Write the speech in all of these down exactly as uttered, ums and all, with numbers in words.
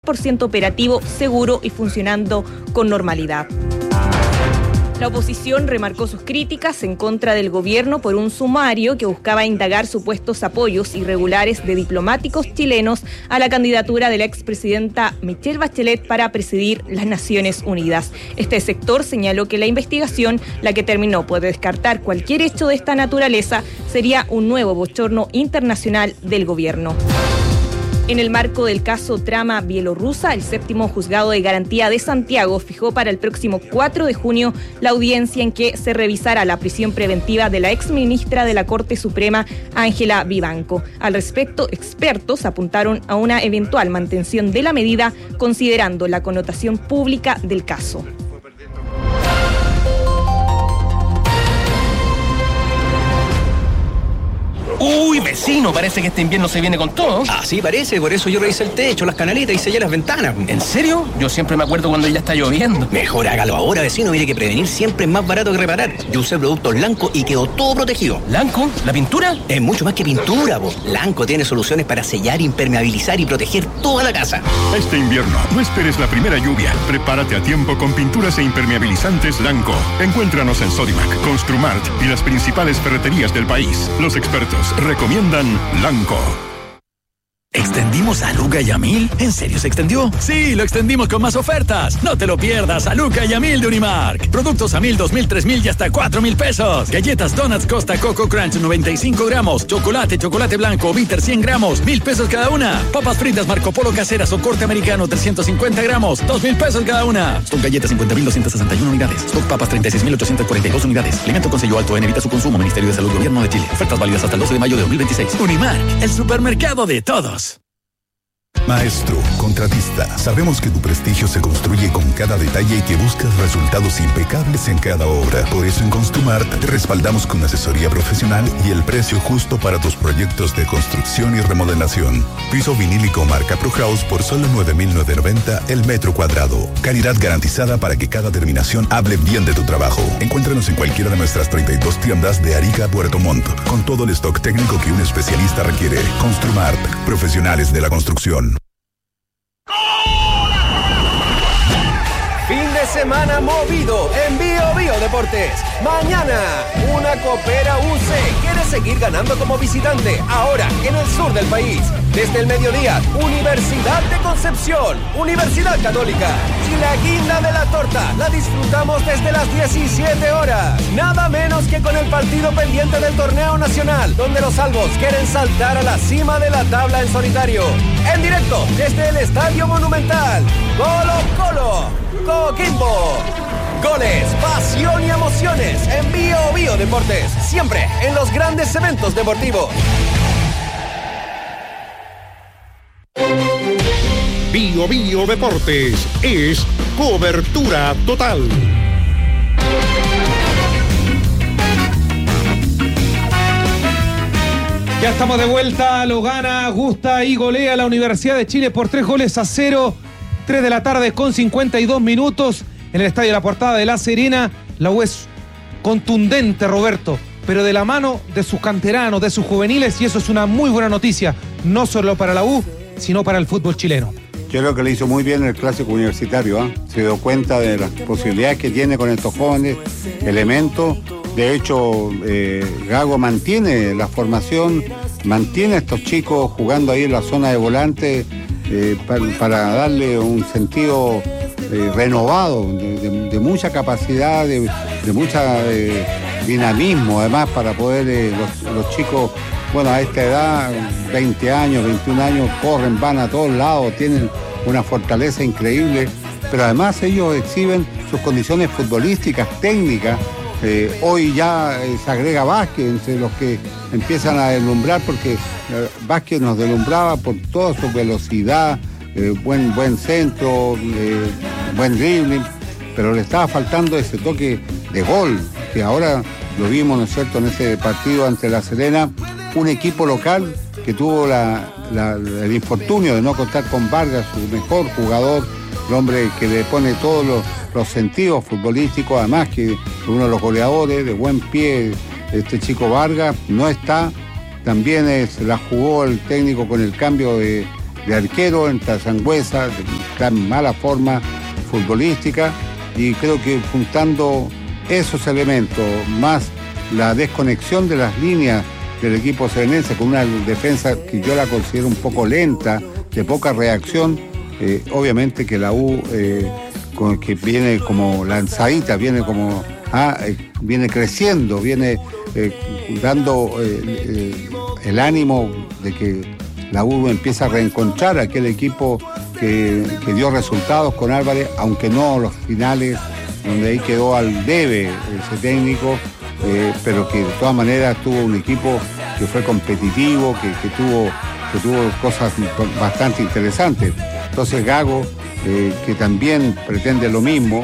por ciento operativo, seguro y funcionando con normalidad. La oposición remarcó sus críticas en contra del gobierno por un sumario que buscaba indagar supuestos apoyos irregulares de diplomáticos chilenos a la candidatura de la expresidenta Michelle Bachelet para presidir las Naciones Unidas. Este sector señaló que la investigación, la que terminó por descartar cualquier hecho de esta naturaleza, sería un nuevo bochorno internacional del gobierno. En el marco del caso Trama Bielorrusa, el séptimo juzgado de garantía de Santiago fijó para el próximo cuatro de junio la audiencia en que se revisará la prisión preventiva de la exministra de la Corte Suprema, Ángela Vivanco. Al respecto, expertos apuntaron a una eventual mantención de la medida, considerando la connotación pública del caso. Uy, vecino, parece que este invierno se viene con todo. Así parece, por eso yo revisé el techo, las canaletas y sellé las ventanas. ¿En serio? Yo siempre me acuerdo cuando ya está lloviendo. Mejor hágalo ahora, vecino, mire que prevenir siempre es más barato que reparar. Yo usé productos Lanco y quedó todo protegido. ¿Lanco? ¿La pintura? Es mucho más que pintura, po. Lanco tiene soluciones para sellar, impermeabilizar y proteger toda la casa. Este invierno, no esperes la primera lluvia. Prepárate a tiempo con pinturas e impermeabilizantes Lanco. Encuéntranos en Sodimac, Construmart y las principales ferreterías del país. Los expertos recomiendan Lanco. ¿Extendimos a Luca y a Mil? ¿En serio se extendió? Sí, lo extendimos con más ofertas. No te lo pierdas, a Luca y a Mil de Unimark. Productos a mil, dos mil, tres mil y hasta cuatro mil pesos. Galletas Donuts Costa Coco Crunch noventa y cinco gramos. Chocolate, chocolate blanco, bitter cien gramos. Mil pesos cada una. Papas fritas Marco Polo caseras o corte americano trescientos cincuenta gramos. Dos mil pesos cada una. Stock galletas cincuenta mil doscientas sesenta y una unidades. Stock papas treinta y seis mil ochocientas cuarenta y dos unidades. Alimento con sello alto en evita su consumo. Ministerio de Salud Gobierno de Chile. Ofertas válidas hasta el doce de mayo de dos mil veintiséis. Unimark, el supermercado de todos. Maestro, contratista, sabemos que tu prestigio se construye con cada detalle y que buscas resultados impecables en cada obra. Por eso en Construmart te respaldamos con asesoría profesional y el precio justo para tus proyectos de construcción y remodelación. Piso vinílico marca ProHouse por solo nueve mil novecientos noventa el metro cuadrado. Calidad garantizada para que cada terminación hable bien de tu trabajo. Encuéntranos en cualquiera de nuestras treinta y dos tiendas de Arica a Puerto Montt, con todo el stock técnico que un especialista requiere. Construmart, profesionales de la construcción. Fin de semana movido en Bio Bio Deportes. Mañana, una Copera U C quiere seguir ganando como visitante, ahora en el sur del país. Desde el mediodía, Universidad de Concepción, Universidad Católica. Y la guinda de la torta la disfrutamos desde las diecisiete horas. Nada menos que con el partido pendiente del torneo nacional, donde los albos quieren saltar a la cima de la tabla en solitario. En directo, desde el Estadio Monumental. Colo Colo. Coquimbo. Goles, pasión y emociones en Bio Bio Deportes. Siempre en los grandes eventos deportivos. Bio Bio Deportes es cobertura total. Ya estamos de vuelta, lo gana, gusta y golea la Universidad de Chile por tres goles a cero. tres de la tarde con cincuenta y dos minutos en el Estadio La Portada de La Serena. La U es contundente, Roberto, pero de la mano de sus canteranos, de sus juveniles, y eso es una muy buena noticia, no solo para la U, sino para el fútbol chileno. Yo creo que le hizo muy bien el clásico universitario, ¿eh? Se dio cuenta de las posibilidades que tiene con estos jóvenes elementos. De hecho, eh, Gago mantiene la formación, mantiene a estos chicos jugando ahí en la zona de volante eh, para, para darle un sentido eh, renovado, de, de, de mucha capacidad, de, de mucha eh, dinamismo, además, para poder eh, los, los chicos, bueno, a esta edad, veinte años, veintiún años, corren, van a todos lados, tienen una fortaleza increíble, pero además ellos exhiben sus condiciones futbolísticas, técnicas. Eh, hoy ya eh, se agrega Vázquez entre los que empiezan a deslumbrar, porque eh, Vázquez nos deslumbraba por toda su velocidad, eh, buen, buen centro, eh, buen dribbling, pero le estaba faltando ese toque de gol, que ahora lo vimos, ¿no es cierto?, en ese partido ante La Serena, un equipo local que tuvo la, la, el infortunio de no contar con Vargas, su mejor jugador, el hombre que le pone todos los, los sentidos futbolísticos, además que uno de los goleadores, de buen pie, este chico Vargas, no está. También es, la jugó el técnico con el cambio de de arquero, entra Sangüesa, está en mala forma futbolística, y creo que juntando esos elementos, más la desconexión de las líneas del equipo serenense con una defensa que yo la considero un poco lenta, de poca reacción, eh, obviamente que la U, eh, con, que viene como lanzadita, viene como ah, eh, viene creciendo, viene eh, dando eh, eh, el ánimo de que la U empieza a reencontrar a aquel equipo que, que dio resultados con Álvarez, aunque no los finales, donde ahí quedó al debe ese técnico, eh, pero que de todas maneras tuvo un equipo que fue competitivo, que, que, tuvo, que tuvo cosas bastante interesantes. Entonces Gago, eh, que también pretende lo mismo,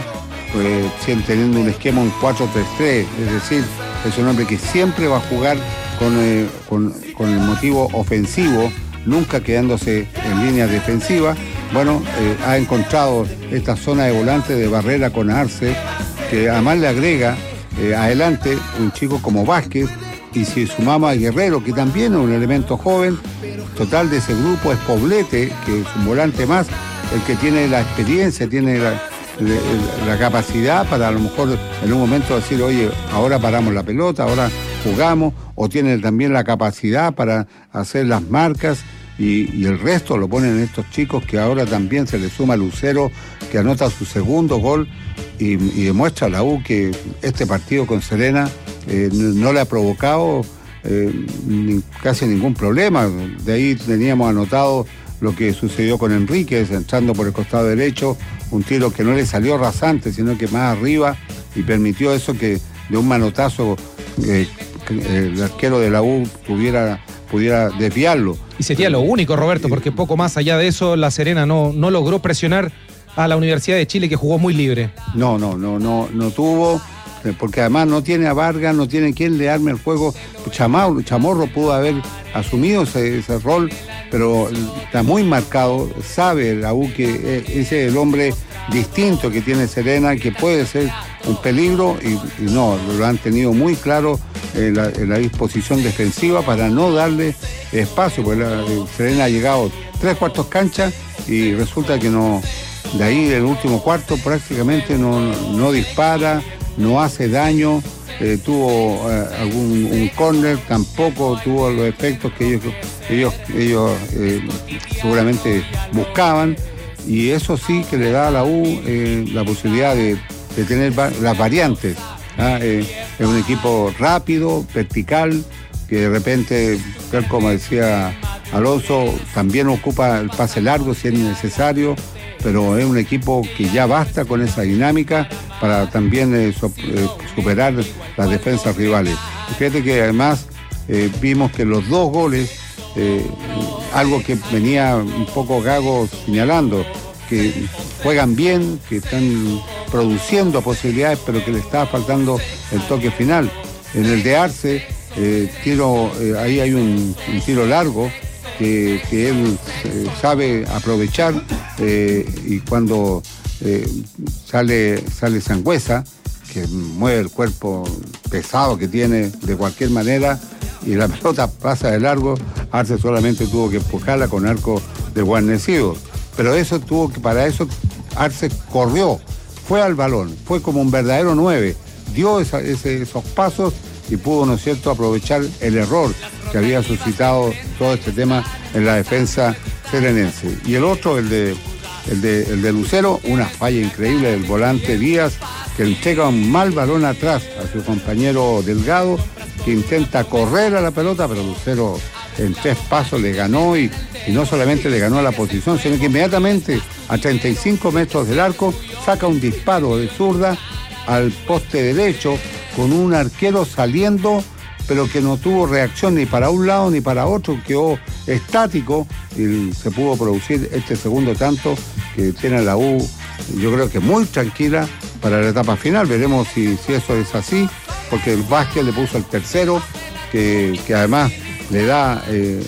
eh, teniendo un esquema un cuatro tres tres, es decir, es un hombre que siempre va a jugar con, eh, con, con el motivo ofensivo, nunca quedándose en línea defensiva. Bueno, eh, ha encontrado esta zona de volante de barrera con Arce, que además le agrega eh, adelante un chico como Vázquez, y si sumamos a Guerrero, que también es un elemento joven, total de ese grupo es Poblete, que es un volante más, el que tiene la experiencia, tiene la, la, la capacidad para a lo mejor en un momento decir, oye, ahora paramos la pelota, ahora jugamos, o tiene también la capacidad para hacer las marcas. Y, y el resto lo ponen estos chicos, que ahora también se le suma Lucero, que anota su segundo gol y, y demuestra a la U que este partido con Serena eh, no le ha provocado eh, ni, casi ningún problema. De ahí teníamos anotado lo que sucedió con Enríquez, entrando por el costado derecho, un tiro que no le salió rasante, sino que más arriba, y permitió eso que de un manotazo eh, el arquero de la U tuviera... pudiera desviarlo. Y sería lo único, Roberto, porque poco más allá de eso, La Serena no, no logró presionar a la Universidad de Chile, que jugó muy libre. No, no, no, no, no tuvo, porque además no tiene a Vargas, no tiene quien le arme el juego. Chamorro, Chamorro pudo haber asumido ese, ese rol, pero está muy marcado, sabe la U que ese es el hombre distinto que tiene Serena, que puede ser un peligro, y, y no, lo han tenido muy claro en la, en la disposición defensiva para no darle espacio, porque la, Serena ha llegado tres cuartos cancha y resulta que no, de ahí del último cuarto prácticamente no, no dispara, no hace daño, eh, tuvo eh, algún un córner, tampoco tuvo los efectos que ellos, ellos, ellos eh, seguramente buscaban, y eso sí que le da a la U eh, la posibilidad de, de tener va- las variantes. ¿ah? Eh, es un equipo rápido, vertical, que de repente, tal como decía Alonso, también ocupa el pase largo si es necesario, pero es un equipo que ya basta con esa dinámica para también eh, so, eh, superar las defensas rivales. Fíjate que además eh, vimos que los dos goles, eh, algo que venía un poco Gago señalando, que juegan bien, que están produciendo posibilidades, pero que le estaba faltando el toque final. En el de Arce, eh, tiro, eh, ahí hay un, un tiro largo que, que él eh, sabe aprovechar, eh, y cuando eh, sale, sale Sangüesa, que mueve el cuerpo pesado que tiene de cualquier manera, y la pelota pasa de largo, Arce solamente tuvo que empujarla con arco desguarnecido. Pero eso tuvo que, para eso Arce corrió, fue al balón, fue como un verdadero nueve, dio esa, ese, esos pasos y pudo, ¿no es cierto?, aprovechar el error que había suscitado todo este tema en la defensa serenense. Y el otro, el de, el de, el de Lucero, una falla increíble del volante Díaz, que entrega un mal balón atrás a su compañero Delgado, que intenta correr a la pelota, pero Lucero en tres pasos le ganó, y, y no solamente le ganó a la posición, sino que inmediatamente a treinta y cinco metros del arco saca un disparo de zurda al poste derecho con un arquero saliendo, pero que no tuvo reacción ni para un lado ni para otro, quedó estático, y se pudo producir este segundo tanto que tiene la U, yo creo que muy tranquila para la etapa final. Veremos si, si eso es así, porque el Vázquez le puso el tercero, que, que además le da eh,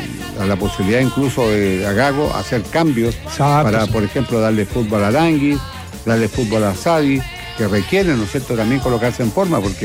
a la posibilidad incluso de a Gago hacer cambios para, por ejemplo, darle fútbol a Aranguis, darle fútbol a Sadi, que requieren, ¿no es cierto?, también colocarse en forma, porque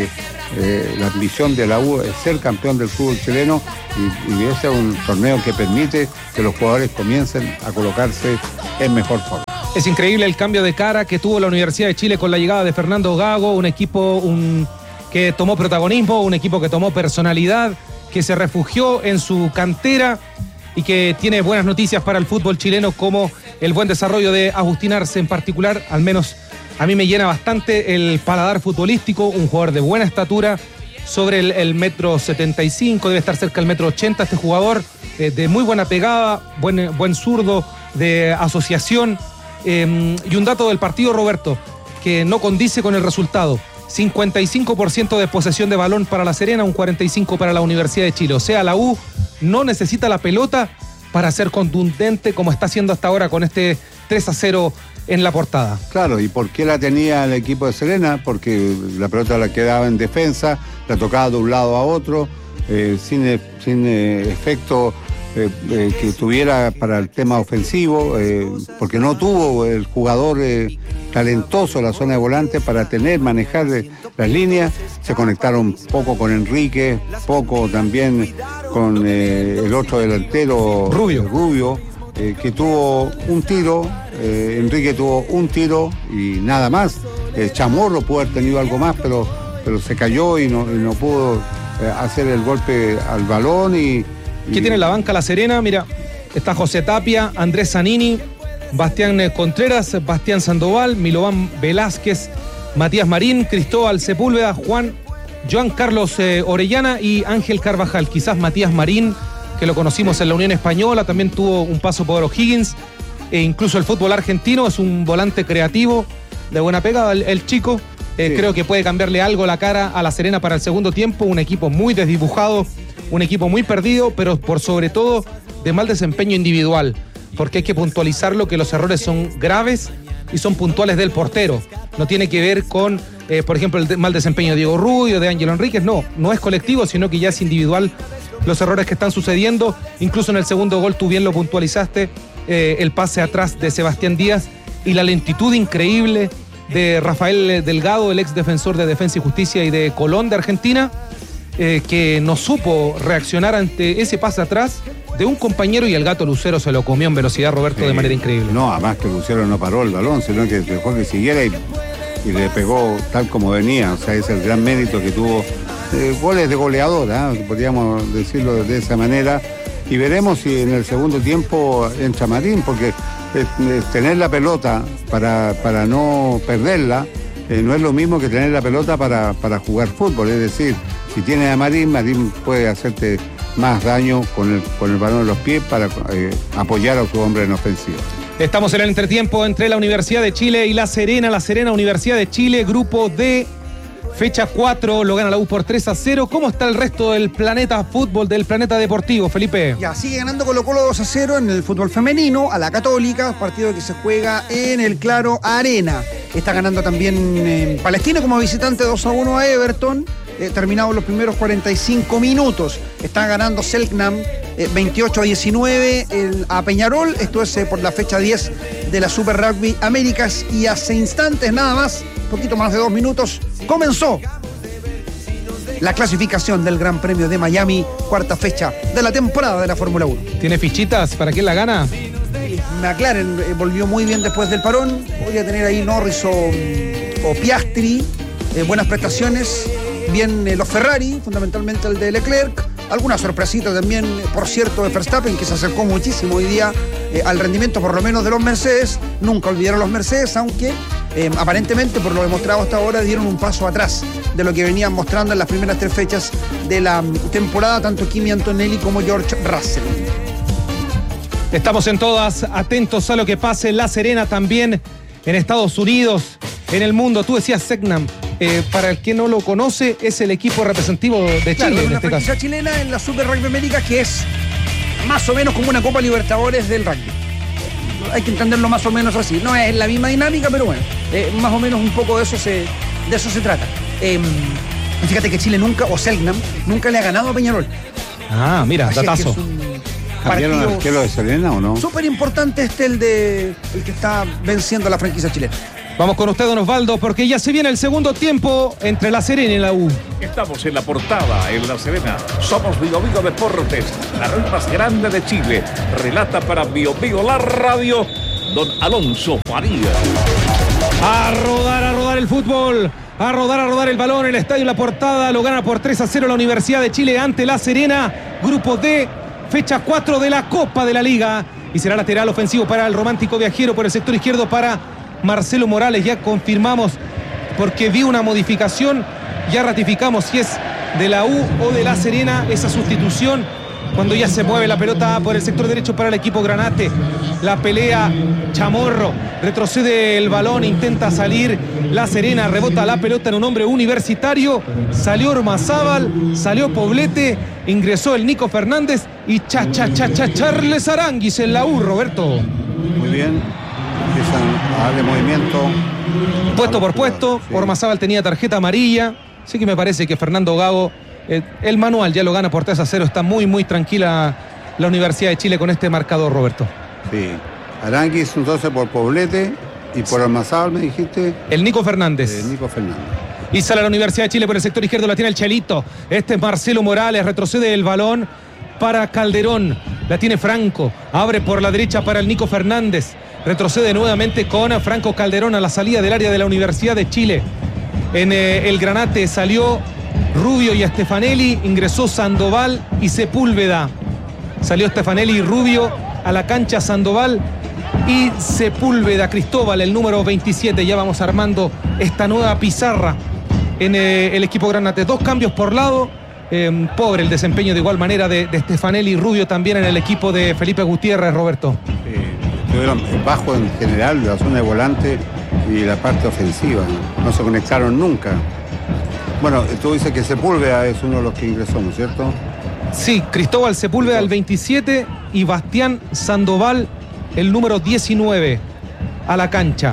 eh, la ambición de la U es ser campeón del fútbol chileno y, y ese es un torneo que permite que los jugadores comiencen a colocarse en mejor forma. Es increíble el cambio de cara que tuvo la Universidad de Chile con la llegada de Fernando Gago, un equipo un, que tomó protagonismo, un equipo que tomó personalidad, que se refugió en su cantera y que tiene buenas noticias para el fútbol chileno, como el buen desarrollo de Agustín Arce en particular. Al menos a mí me llena bastante el paladar futbolístico, un jugador de buena estatura, sobre el, el metro setenta y cinco, debe estar cerca del metro ochenta este jugador, eh, de muy buena pegada, buen, buen zurdo, de asociación. Eh, y un dato del partido, Roberto, que no condice con el resultado. cincuenta y cinco por ciento de posesión de balón para La Serena, un cuarenta y cinco por ciento para la Universidad de Chile. O sea, la U no necesita la pelota para ser contundente como está haciendo hasta ahora con este tres a cero en la portada. Claro, ¿y por qué la tenía el equipo de Serena? Porque la pelota la quedaba en defensa, la tocaba de un lado a otro, eh, sin, sin eh, efecto eh, eh, que tuviera para el tema ofensivo, eh, porque no tuvo el jugador eh, talentoso en la zona de volante para tener, manejar eh, las líneas. Se conectaron poco con Enrique, poco también con eh, el otro delantero, Rubio, Rubio eh, que tuvo un tiro, eh, Enrique tuvo un tiro y nada más. Eh, Chamorro pudo haber tenido algo más, pero, pero se cayó y no, y no pudo eh, hacer el golpe al balón. Y, y... ¿Qué tiene la banca La Serena? Mira, está José Tapia, Andrés Zanini, Bastián Contreras, Bastián Sandoval, Milovan Velázquez, Matías Marín, Cristóbal Sepúlveda, Juan, Joan Carlos eh, Orellana y Ángel Carvajal. Quizás Matías Marín, que lo conocimos en la Unión Española, también tuvo un paso por O'Higgins, e incluso el fútbol argentino, es un volante creativo, de buena pegada el, el chico. Eh, sí. Creo que puede cambiarle algo la cara a La Serena para el segundo tiempo, un equipo muy desdibujado, un equipo muy perdido, pero por sobre todo de mal desempeño individual, porque hay que puntualizarlo, que los errores son graves y son puntuales del portero. No tiene que ver con, eh, por ejemplo, el de mal desempeño de Diego Rubio, de Ángelo Enríquez, no, no es colectivo, sino que ya es individual los errores que están sucediendo. Incluso en el segundo gol, tú bien lo puntualizaste, eh, el pase atrás de Sebastián Díaz y la lentitud increíble de Rafael Delgado, el ex defensor de Defensa y Justicia y de Colón de Argentina, eh, que no supo reaccionar ante ese pase atrás de un compañero, y el Gato Lucero se lo comió en velocidad, Roberto, sí, de manera increíble. No, además que Lucero no paró el balón, sino que dejó que siguiera y, y le pegó tal como venía. O sea, es el gran mérito que tuvo. Eh, goles de goleador, ¿eh? Podríamos decirlo de esa manera. Y veremos si en el segundo tiempo entra Marín, porque eh, eh, tener la pelota para, para no perderla eh, no es lo mismo que tener la pelota para, para jugar fútbol. Es decir, si tienes a Marín, Marín puede hacerte más daño con el, con el balón en los pies para eh, apoyar a tu hombre en ofensiva. Estamos en el entretiempo entre la Universidad de Chile y La Serena. La Serena, Universidad de Chile, grupo D, fecha cuatro, lo gana la U por tres a cero. ¿Cómo está el resto del planeta fútbol, del planeta deportivo, Felipe? Ya, sigue ganando Colo-Colo dos a cero en el fútbol femenino a la Católica, partido que se juega en el Claro Arena. Está ganando también en Palestino como visitante dos a uno a Everton. Eh, terminados los primeros cuarenta y cinco minutos. Está ganando Selknam eh, veintiocho a diecinueve el, a Peñarol. Esto es eh, por la fecha diez de la Super Rugby Américas. Y hace instantes, nada más, poquito más de dos minutos, comenzó la clasificación del Gran Premio de Miami, cuarta fecha de la temporada de la Fórmula uno. ¿Tiene fichitas para quién la gana? McLaren eh, volvió muy bien después del parón. Podría tener ahí Norris o, o Piastri. Eh, buenas prestaciones. Bien eh, los Ferrari, fundamentalmente el de Leclerc. Alguna sorpresita también, por cierto, de Verstappen, que se acercó muchísimo hoy día eh, al rendimiento, por lo menos, de los Mercedes. Nunca olvidaron los Mercedes, aunque eh, aparentemente, por lo demostrado hasta ahora, dieron un paso atrás de lo que venían mostrando en las primeras tres fechas de la temporada, tanto Kimi Antonelli como George Russell. Estamos en todas atentos a lo que pase en La Serena, también en Estados Unidos, en el mundo. Tú decías Selknam. Eh, para el que no lo conoce, es el equipo representativo de Chile, claro, en una este franquicia caso. chilena en la Super Rugby América, que es más o menos como una Copa Libertadores del rugby. Hay que entenderlo más o menos así. No es la misma dinámica, pero bueno, eh, más o menos un poco de eso se, de eso se trata. Eh, fíjate que Chile nunca, o Selknam, nunca le ha ganado a Peñarol. Ah, mira, así datazo. ¿Cambiaron al arquero de Serena o no? Súper importante este, el de el que está venciendo a la franquicia chilena. Vamos con usted, don Osvaldo, porque ya se viene el segundo tiempo entre La Serena y la U. Estamos en la portada, en La Serena. Somos Bio Bio Deportes, la red más grande de Chile. Relata para Bio Bio la radio, don Alonso Farías. A rodar, a rodar el fútbol. A rodar, a rodar el balón. El estadio La Portada lo gana por tres a cero la Universidad de Chile ante La Serena. Grupo D, fecha cuatro de la Copa de la Liga. Y será lateral ofensivo para el Romántico Viajero, por el sector izquierdo para Marcelo Morales. Ya confirmamos, porque vi una modificación, ya ratificamos si es de la U o de La Serena esa sustitución, cuando ya se mueve la pelota por el sector derecho para el equipo granate. La pelea Chamorro, retrocede el balón, intenta salir La Serena, rebota la pelota en un hombre universitario, salió Ormazábal, salió Poblete, ingresó el Nico Fernández y cha cha cha cha Charles Aranguis en la U, Roberto. Muy bien. Empiezan a darle movimiento. Puesto por puesto, sí. Ormazábal tenía tarjeta amarilla, así que me parece que Fernando Gago, eh, el manual ya lo gana por tres a cero. Está muy, muy tranquila la Universidad de Chile con este marcador, Roberto. Sí, Aranguis entonces por Poblete y por Ormazábal, me dijiste. El Nico Fernández. El Nico Fernández. Y sale la Universidad de Chile por el sector izquierdo, la tiene el Chelito. Este es Marcelo Morales, retrocede el balón para Calderón. La tiene Franco, abre por la derecha para el Nico Fernández. Retrocede nuevamente con Franco Calderón a la salida del área de la Universidad de Chile. En eh, el Granate salió Rubio y Stefanelli, ingresó Sandoval y Sepúlveda. Salió Stefanelli y Rubio a la cancha, Sandoval y Sepúlveda. Cristóbal, el número veintisiete. Ya vamos armando esta nueva pizarra en eh, el equipo Granate. Dos cambios por lado. Eh, pobre el desempeño de igual manera de, de Stefanelli y Rubio también en el equipo de Felipe Gutiérrez, Roberto. Sí. Estuvieron bajo en general de la zona de volante y la parte ofensiva, no, no se conectaron nunca. Bueno, tú dices que Sepúlveda es uno de los que ingresó, ¿no es cierto? Sí, Cristóbal Sepúlveda el veintisiete y Bastián Sandoval el número diecinueve a la cancha.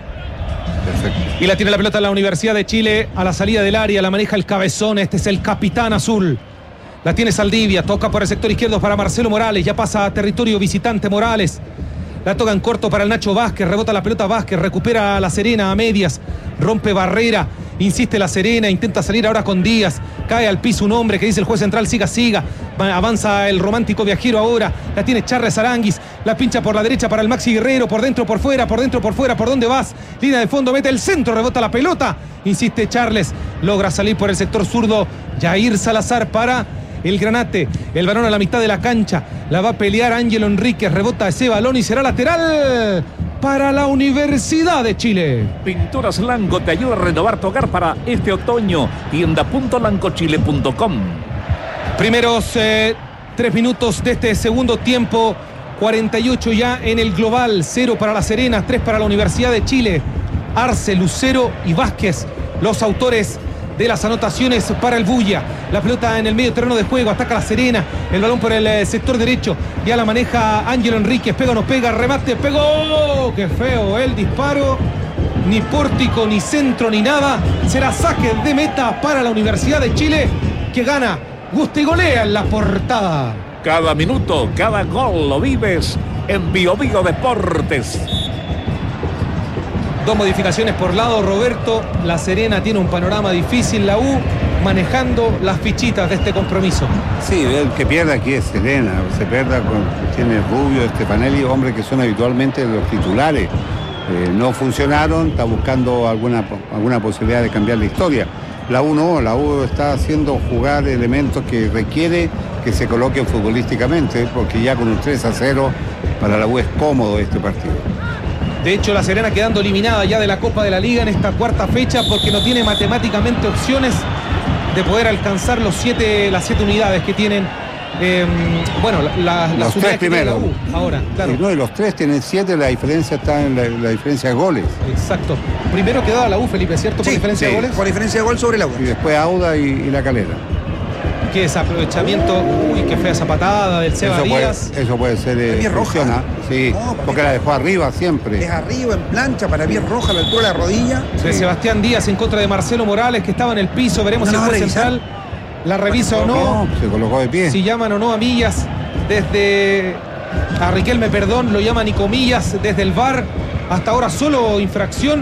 Perfecto. Y la tiene la pelota en la Universidad de Chile a la salida del área, la maneja el Cabezón, este es el capitán azul. La tiene Saldivia, toca por el sector izquierdo para Marcelo Morales, ya pasa a territorio visitante Morales. La toca en corto para el Nacho Vázquez, rebota la pelota Vázquez, recupera a La Serena a medias, rompe barrera, insiste La Serena, intenta salir ahora con Díaz, cae al piso un hombre que dice el juez central, siga, siga, avanza el Romántico Viajero ahora, la tiene Charles Aranguis, la pincha por la derecha para el Maxi Guerrero, por dentro, por fuera, por dentro, por fuera, ¿por dónde vas? Línea de fondo, mete el centro, rebota la pelota, insiste Charles, logra salir por el sector zurdo, Jair Salazar para el Granate, el balón a la mitad de la cancha, la va a pelear Ángelo Enríquez, rebota ese balón y será lateral para la Universidad de Chile. Pinturas Lanco te ayuda a renovar tu hogar para este otoño. tienda punto lancochile punto com. Primeros eh, tres minutos de este segundo tiempo, cuarenta y ocho ya en el global, cero para La Serena, tres para la Universidad de Chile. Arce, Lucero y Vázquez, los autores de las anotaciones para el Bulla. La pelota en el medio terreno de juego, ataca La Serena, el balón por el eh, sector derecho, ya la maneja Ángelo Enríquez, pega o no pega, remate, pegó, qué feo el disparo, ni pórtico, ni centro, ni nada, será saque de meta para la Universidad de Chile, que gana, gusta y golea en La Portada. Cada minuto, cada gol lo vives en Bio Bio Deportes. Dos modificaciones por lado, Roberto. La Serena tiene un panorama difícil, la U manejando las fichitas de este compromiso. Sí, el que pierde aquí es Serena, se pierde con, tiene Rubio, Stefanelli, hombres que son habitualmente los titulares. Eh, no funcionaron, está buscando alguna, alguna posibilidad de cambiar la historia. La U no, la U está haciendo jugar elementos que requiere que se coloquen futbolísticamente, porque ya con un tres a cero para la U es cómodo este partido. De hecho, La Serena quedando eliminada ya de la Copa de la Liga en esta cuarta fecha porque no tiene matemáticamente opciones de poder alcanzar los siete, las siete unidades que tienen, eh, bueno, la, la, los tres primeros. La U ahora, claro. Y no, y los tres tienen siete, la diferencia está en la, la diferencia de goles. Exacto. Primero quedaba la U, Felipe, ¿cierto? Por sí, diferencia sí, de goles. Por diferencia de gol sobre la U. Y después Auda y, y La Calera. Qué desaprovechamiento, uy, qué fea esa patada del Seba eso Díaz. Puede, eso puede ser eh, funciona, sí, no, porque la dejó arriba siempre. Es arriba, en plancha, para bien roja, a la altura de la rodilla. De sí. Sebastián Díaz en contra de Marcelo Morales, que estaba en el piso. Veremos no, si el juez central la revisa o no. no. Se colocó de pie. Si llaman o no a Millas desde... A Riquelme, perdón, lo llaman Nico Millas desde el V A R. Hasta ahora solo infracción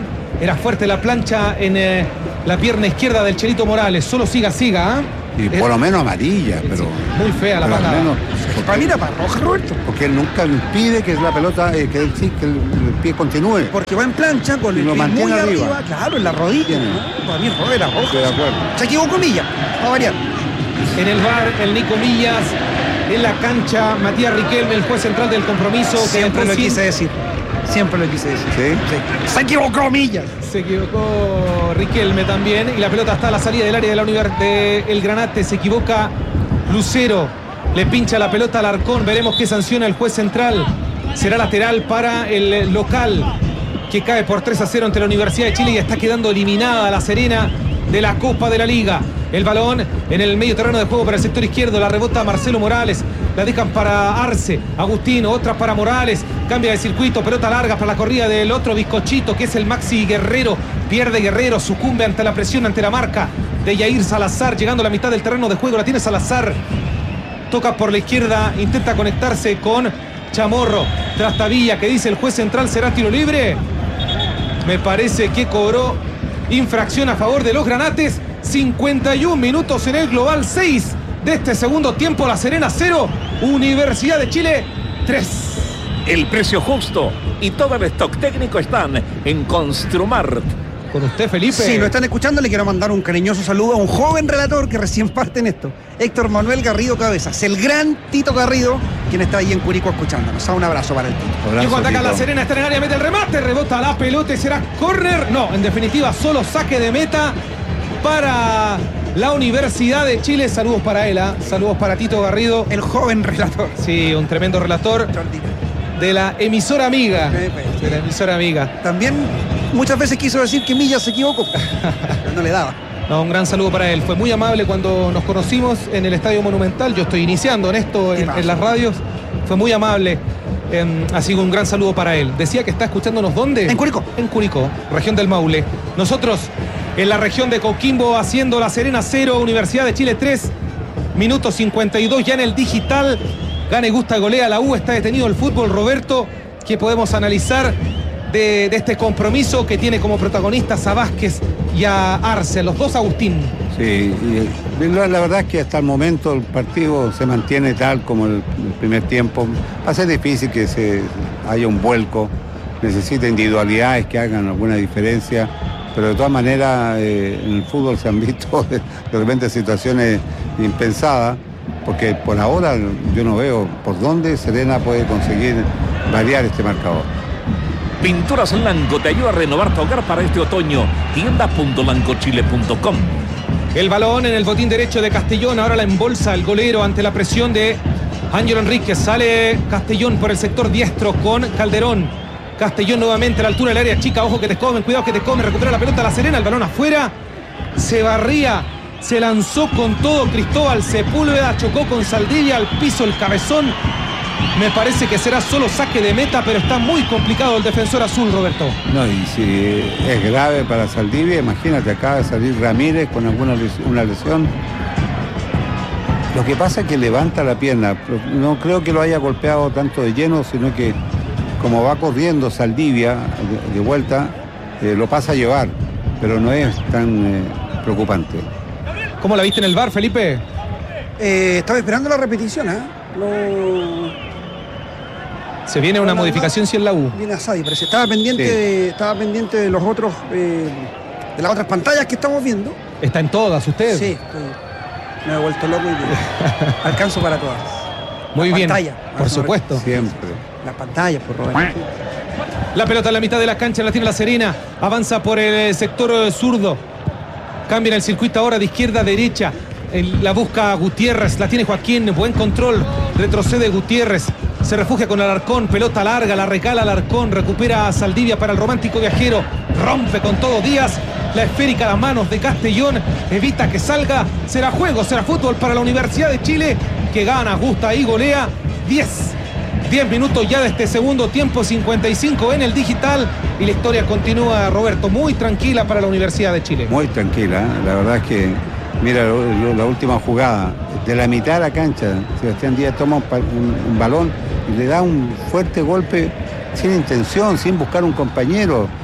Era fuerte la plancha en eh, la pierna izquierda del Chelito Morales. Solo siga, siga. ¿eh? Y por lo menos amarilla, pero... Muy fea la patada. Para mí era para roja, Roberto. Porque él nunca impide que la pelota, eh, que, el, sí, que el, el pie continúe. Porque va en plancha con el pie muy arriba. arriba. Claro, en la rodilla. ¿no? Para mí era roja. Estoy de acuerdo. Se equivocó Millas, va a variar. En el V A R, el Nico Millas. En la cancha, Matías Riquelme, el juez central del compromiso. Siempre lo quise decir. Siempre lo quise decir. ¿Sí? Sí. Se equivocó Millas. Se equivocó Riquelme también. Y la pelota está a la salida del área de la Universidad de El Granate. Se equivoca Lucero. Le pincha la pelota al Arcón. Veremos qué sanciona el juez central. Será lateral para el local, que cae por tres a cero ante la Universidad de Chile y está quedando eliminada La Serena de la Copa de la Liga. El balón en el medio terreno de juego para el sector izquierdo. La rebota Marcelo Morales. La dejan para Arce. Agustín, otra para Morales. Cambia de circuito. Pelota larga para la corrida del otro bizcochito, que es el Maxi Guerrero. Pierde Guerrero. Sucumbe ante la presión, ante la marca de Yair Salazar. Llegando a la mitad del terreno de juego. La tiene Salazar. Toca por la izquierda. Intenta conectarse con Chamorro. Trastavilla, que dice el juez central, será tiro libre. Me parece que cobró infracción a favor de los Granates. cincuenta y un minutos en el global, seis de este segundo tiempo. La Serena cero, Universidad de Chile tres. El precio justo y todo el stock técnico están en Construmart. Con usted, Felipe. Sí, lo están escuchando. Le quiero mandar un cariñoso saludo a un joven relator que recién parte en esto, Héctor Manuel Garrido Cabezas, el gran Tito Garrido, quien está ahí en Curicó escuchándonos. Un abrazo para el Tito. Y cuando ataca La Serena, está en el área, mete el remate, rebota la pelota y será córner. No, en definitiva, solo saque de meta para la Universidad de Chile. Saludos para él, ¿eh? Saludos para Tito Garrido. El joven relator. Sí, un tremendo relator de la emisora amiga. De la emisora amiga. También muchas veces quiso decir que Millas se equivocó, pero no le daba. No, un gran saludo para él. Fue muy amable cuando nos conocimos en el Estadio Monumental. Yo estoy iniciando en esto, en, en las radios. Fue muy amable. Eh, así que un gran saludo para él. Decía que está escuchándonos, ¿dónde? En Curicó. En Curicó, región del Maule. Nosotros en la región de Coquimbo haciendo La Serena cero, Universidad de Chile tres. Minuto cincuenta y dos ya en el digital. Gane, gusta, golea. La U, está detenido el fútbol. Roberto, ¿qué podemos analizar de, de este compromiso que tiene como protagonistas a Vázquez y a Arce, los dos Agustín? Sí, y la, la verdad es que hasta el momento el partido se mantiene tal como el, el primer tiempo. Va a ser difícil que se haya un vuelco. Necesita individualidades que hagan alguna diferencia. Pero de todas maneras eh, en el fútbol se han visto de, de repente situaciones impensadas, porque por ahora yo no veo por dónde Serena puede conseguir variar este marcador. Pinturas Lanco te ayuda a renovar tu hogar para este otoño. tienda punto lancochile punto com. El balón en el botín derecho de Castellón. Ahora la embolsa el golero ante la presión de Ángelo Enríquez. Sale Castellón por el sector diestro con Calderón. Castellón nuevamente a la altura del área chica. Ojo que te comen, cuidado que te comen. Recupera la pelota La Serena, el balón afuera. Se barría, se lanzó con todo Cristóbal Sepúlveda. Chocó con Saldivia al piso el cabezón. Me parece que será solo saque de meta, pero está muy complicado el defensor azul, Roberto. No, y si es grave para Saldivia, imagínate, acaba de salir Ramírez con alguna lesión, una lesión. Lo que pasa es que levanta la pierna. No creo que lo haya golpeado tanto de lleno, sino que como va corriendo Saldivia de, de vuelta, eh, lo pasa a llevar, pero no es tan eh, preocupante. ¿Cómo la viste en el V A R, Felipe? Eh, estaba esperando la repetición, ¿eh? Lo... Se viene una modificación si en la U. Viene Asadi, parece. Estaba pendiente, Sí. de, estaba pendiente de los otros, eh, de las otras pantallas que estamos viendo. Está en todas, usted. Sí, estoy, me he vuelto loco y alcanzo para todas. Muy Las bien, pantallas, por supuesto. Siempre. Las pantallas, por Roberto. La pelota en la mitad de la cancha la tiene La Serena. Avanza por el sector zurdo. Cambia en el circuito ahora de izquierda a derecha. El- la busca Gutiérrez, la tiene Joaquín. Buen control. Retrocede Gutiérrez. Se refugia con Alarcón. Pelota larga, la recala Alarcón. Recupera a Saldivia para el romántico viajero. Rompe con todo Díaz. La esférica a las manos de Castellón. Evita que salga. Será juego, será fútbol para la Universidad de Chile, que gana, gusta y golea. diez. diez minutos ya de este segundo tiempo, cincuenta y cinco en el digital. Y la historia continúa, Roberto, muy tranquila para la Universidad de Chile. Muy tranquila, ¿eh? La verdad es que, mira, lo- lo- la última jugada, de la mitad de la cancha, Sebastián Díaz toma un, pa- un- un balón y le da un fuerte golpe sin intención, sin buscar un compañero.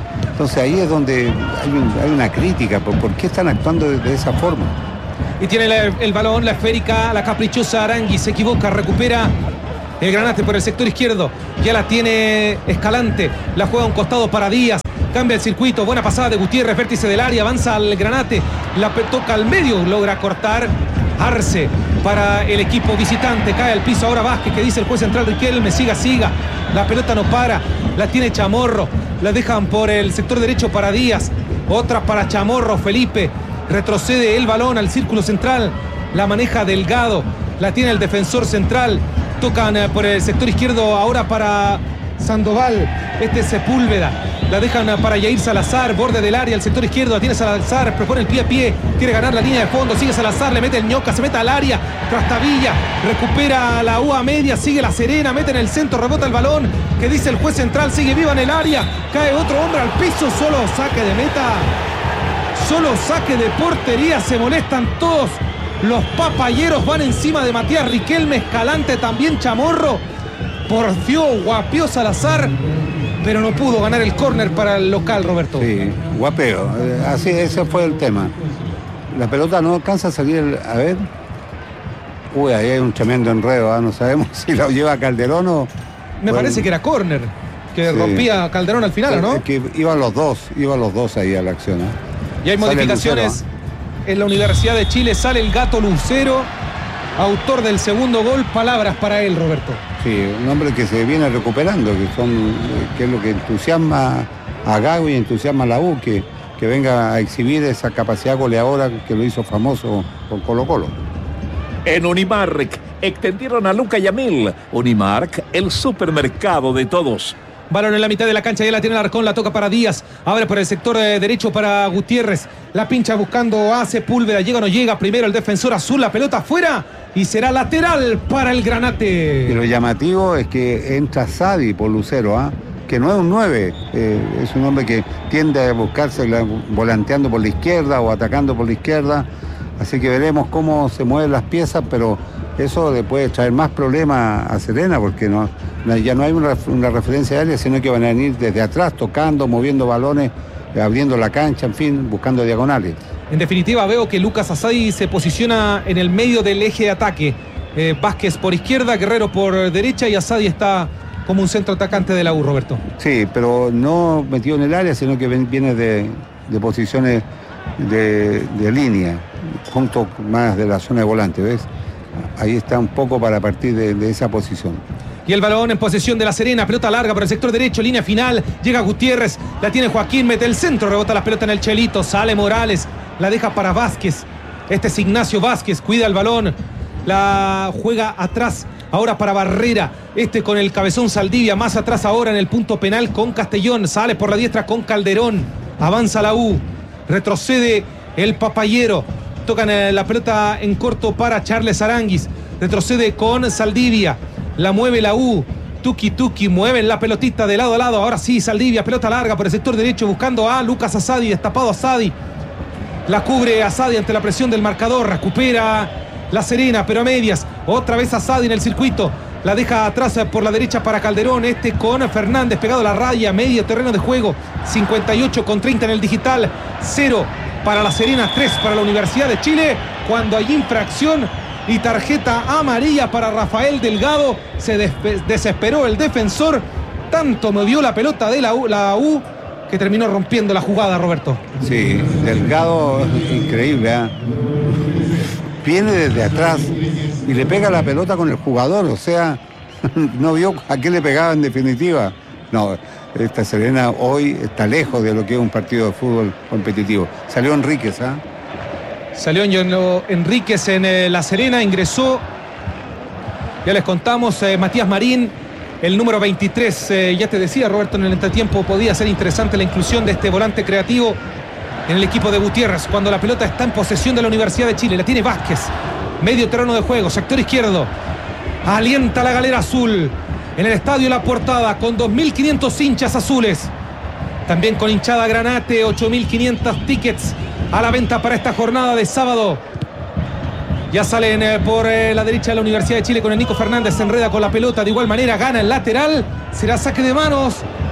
Entonces ahí es donde hay, un, hay una crítica, por, por qué están actuando de, de esa forma. Y tiene la, el balón, la esférica, la caprichosa Arangui, se equivoca, recupera el Granate por el sector izquierdo, ya la tiene Escalante, la juega a un costado para Díaz, cambia el circuito, buena pasada de Gutiérrez, vértice del área, avanza al Granate, la toca al medio, logra cortar Arce para el equipo visitante, cae al piso ahora Vázquez, que dice el juez central Riquelme, siga, siga, la pelota no para, la tiene Chamorro, la dejan por el sector derecho para Díaz, otra para Chamorro, Felipe, retrocede el balón al círculo central, la maneja Delgado, la tiene el defensor central, tocan eh, por el sector izquierdo ahora para Sandoval, este es Sepúlveda, la dejan eh, para Yair Salazar, borde del área, el sector izquierdo, la tiene Salazar, propone el pie a pie, quiere ganar la línea de fondo, sigue Salazar, le mete el Ñoca, se mete al área, Trastavilla, recupera la U a media, sigue la Serena, mete en el centro, rebota el balón, que dice el juez central, sigue viva en el área, cae otro hombre al piso, solo saque de meta, solo saque de portería, se molestan todos. Los papayeros van encima de Matías Riquelme, Escalante también, Chamorro. Porfió, guapió Salazar, pero no pudo ganar el córner para el local, Roberto. Sí, guapeo. Así, ese fue el tema. La pelota no alcanza a salir, a ver. Uy, ahí hay un tremendo enredo, ¿eh? No sabemos si lo lleva Calderón o... Me bueno, parece que era córner, que sí. Rompía Calderón al final, ¿no? Es que iban los dos, iban los dos ahí a la acción, ¿eh? Y hay Sale modificaciones en la Universidad de Chile, sale el Gato Lucero, autor del segundo gol, palabras para él, Roberto. Sí, un hombre que se viene recuperando, que son que es lo que entusiasma a Gago y entusiasma a la U, que, que venga a exhibir esa capacidad goleadora que lo hizo famoso con Colo Colo. En Unimark extendieron a Luca Yamil. Unimark, el supermercado de todos. Balón en la mitad de la cancha, ya la tiene Alarcón, la toca para Díaz, abre por el sector eh, derecho para Gutiérrez, la pincha buscando a Sepúlveda, llega o no llega, primero el defensor azul, la pelota afuera y será lateral para el Granate. Y lo llamativo es que entra Sadi por Lucero, ¿ah? Que no es un nueve, eh, es un hombre que tiende a buscarse la, volanteando por la izquierda o atacando por la izquierda, así que veremos cómo se mueven las piezas, pero eso le puede traer más problemas a Serena, porque no, ya no hay una, una referencia aérea, sino que van a venir desde atrás, tocando, moviendo balones, abriendo la cancha, en fin, buscando diagonales. En definitiva, veo que Lucas Asadi se posiciona en el medio del eje de ataque. Eh, Vázquez por izquierda, Guerrero por derecha y Asadi está como un centro atacante de la U, Roberto. Sí, pero no metido en el área, sino que viene de, de posiciones de, de línea, junto más de la zona de volante, ¿ves? Ahí está un poco para partir de, de esa posición. Y el balón en posesión de la Serena, pelota larga por el sector derecho, línea final, llega Gutiérrez, la tiene Joaquín, mete el centro, rebota la pelota en el Chelito, sale Morales, la deja para Vázquez, este es Ignacio Vázquez, cuida el balón, la juega atrás, ahora para Barrera, este con el cabezón Saldivia, más atrás ahora en el punto penal con Castellón, sale por la diestra con Calderón, avanza la U, retrocede el Papayero, tocan la pelota en corto para Charles Aranguis, retrocede con Saldivia, la mueve la U, Tuki Tuki, mueven la pelotita de lado a lado, ahora sí Saldivia, pelota larga por el sector derecho buscando a Lucas Asadi, destapado Asadi, la cubre Asadi ante la presión del marcador, recupera la Serena pero a medias, otra vez Asadi en el circuito, la deja atrás por la derecha para Calderón, este con Fernández pegado a la raya, medio terreno de juego, cincuenta y ocho con treinta en el digital, cero para la Serena, tres para la Universidad de Chile, cuando hay infracción y tarjeta amarilla para Rafael Delgado, se desesperó el defensor, tanto movió la pelota de la U, la U que terminó rompiendo la jugada, Roberto. Sí, Delgado, increíble, ¿eh? Viene desde atrás y le pega la pelota con el jugador, o sea, no vio a qué le pegaba en definitiva. No, esta Serena hoy está lejos de lo que es un partido de fútbol competitivo. Salió Enríquez, ¿ah? ¿eh? Salió Enríquez en eh, La Serena, ingresó, ya les contamos, eh, Matías Marín, el número veintitrés, eh, ya te decía Roberto en el entretiempo, podía ser interesante la inclusión de este volante creativo en el equipo de Gutiérrez, cuando la pelota está en posesión de la Universidad de Chile, la tiene Vázquez, medio terreno de juego, sector izquierdo, alienta la galera azul, en el estadio La Portada, con dos mil quinientos hinchas azules, también con hinchada Granate, ocho mil quinientos tickets a la venta para esta jornada de sábado. Ya salen eh, por eh, la derecha de la Universidad de Chile con el Nico Fernández, se enreda con la pelota, de igual manera gana el lateral, será saque de manos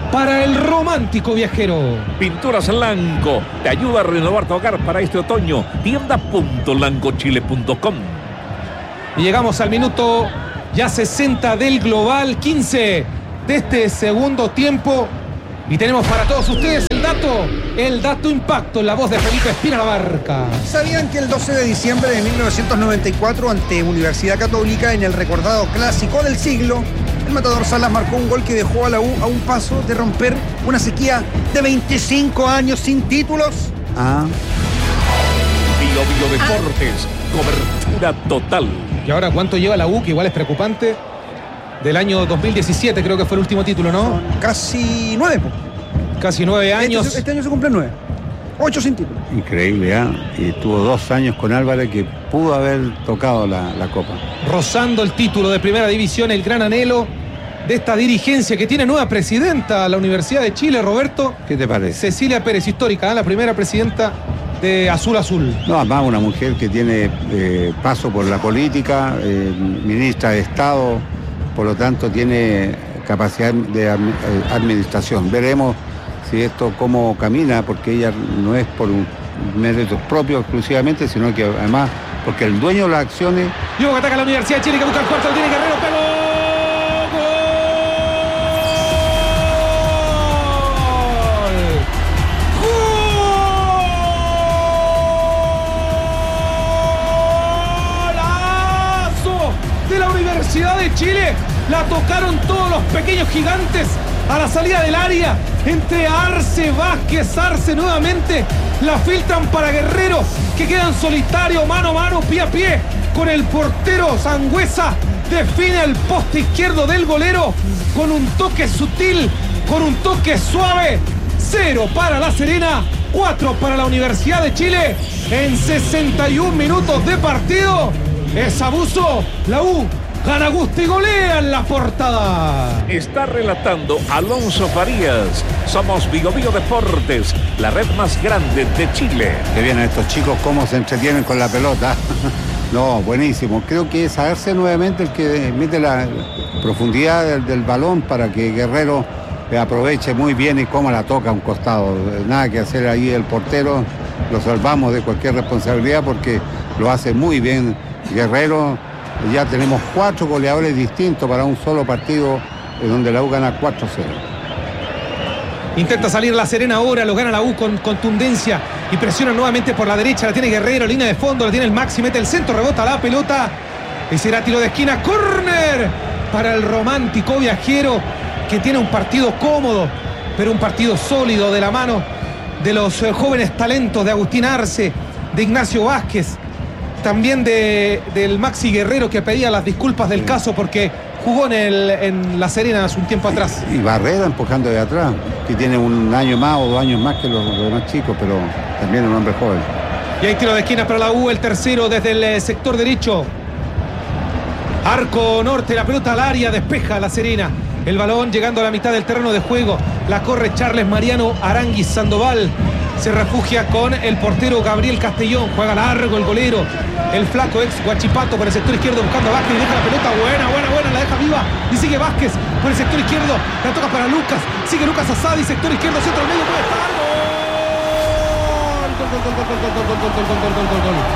para el romántico viajero. Pinturas Lanco te ayuda a renovar tu hogar para este otoño. tienda punto lancochile punto com. Y llegamos al minuto ya sesenta del global, quince de este segundo tiempo. Y tenemos para todos ustedes el dato, el dato impacto en la voz de Felipe Espina Labarca. ¿Sabían que el doce de diciembre de mil novecientos noventa y cuatro, ante Universidad Católica, en el recordado clásico del siglo, el matador Salas marcó un gol que dejó a la U a un paso de romper una sequía de veinticinco años sin títulos? Ah. Bio Bio Deportes, cobertura total. ¿Y ahora cuánto lleva la U? Que igual es preocupante. Del año dos mil diecisiete creo que fue el último título, ¿no? Son casi nueve. Casi nueve años. Este, este año se cumplen nueve. Ocho sin título. Increíble, ¿eh? Y tuvo dos años con Álvarez que pudo haber tocado la, la copa. Rozando el título de primera división, el gran anhelo de esta dirigencia que tiene nueva presidenta, la Universidad de Chile, Roberto. ¿Qué te parece? Cecilia Pérez, histórica, ¿eh? La primera presidenta de Azul Azul. No, además una mujer que tiene eh, paso por la política, eh, ministra de Estado, por lo tanto tiene capacidad de administración. Veremos si esto cómo camina, porque ella no es por un méritos propios exclusivamente, sino que además porque el dueño de las acciones... Luego que ataca la Universidad de Chile, que busca el cuarto, lo tiene Guerrero, pegó. Universidad de Chile, la tocaron todos los pequeños gigantes a la salida del área, entre Arce, Vázquez, Arce nuevamente, la filtran para Guerrero, que queda en solitario, mano a mano, pie a pie, con el portero Sangüesa, define el poste izquierdo del golero, con un toque sutil, con un toque suave, cero para La Serena, cuatro para la Universidad de Chile, en sesenta y un minutos de partido, es abuso, la U gana gusto y golea en la portada. Está relatando Alonso Farías. Somos Bio Bio Deportes, la red más grande de Chile. Que vienen estos chicos, cómo se entretienen con la pelota. No, buenísimo. Creo que es Arce nuevamente el que mete la profundidad del, del balón para que Guerrero aproveche muy bien y cómo la toca a un costado. Nada que hacer ahí el portero. Lo salvamos de cualquier responsabilidad porque lo hace muy bien Guerrero. Ya tenemos cuatro goleadores distintos para un solo partido en donde la U gana cuatro cero. Intenta salir La Serena ahora, lo gana la U con contundencia y presiona nuevamente por la derecha, la tiene Guerrero, línea de fondo, la tiene el Maxi, mete el centro, rebota la pelota y será tiro de esquina, córner para el romántico viajero que tiene un partido cómodo, pero un partido sólido de la mano de los eh, jóvenes talentos de Agustín Arce, de Ignacio Vázquez, también de, del Maxi Guerrero, que pedía las disculpas del caso porque jugó en, el, en La Serena hace un tiempo atrás. Y Barrera empujando de atrás, que tiene un año más o dos años más que los, los más chicos, pero también un hombre joven. Y hay tiro de esquina para la U, el tercero desde el sector derecho. Arco norte, la pelota al área, despeja La Serena. El balón llegando a la mitad del terreno de juego. La corre Charles Mariano Aranguis Sandoval. Se refugia con el portero Gabriel Castellón. Juega largo el golero, el flaco ex Guachipato por el sector izquierdo buscando a Vázquez y deja la pelota. Buena, buena, buena, la deja viva. Y sigue Vázquez por el sector izquierdo. La toca para Lucas. Sigue Lucas Asadi, sector izquierdo, centro al medio. Puede estar. Gol, gol, gol, gol, gol, gol, gol, gol, gol, gol, gol, gol, gol.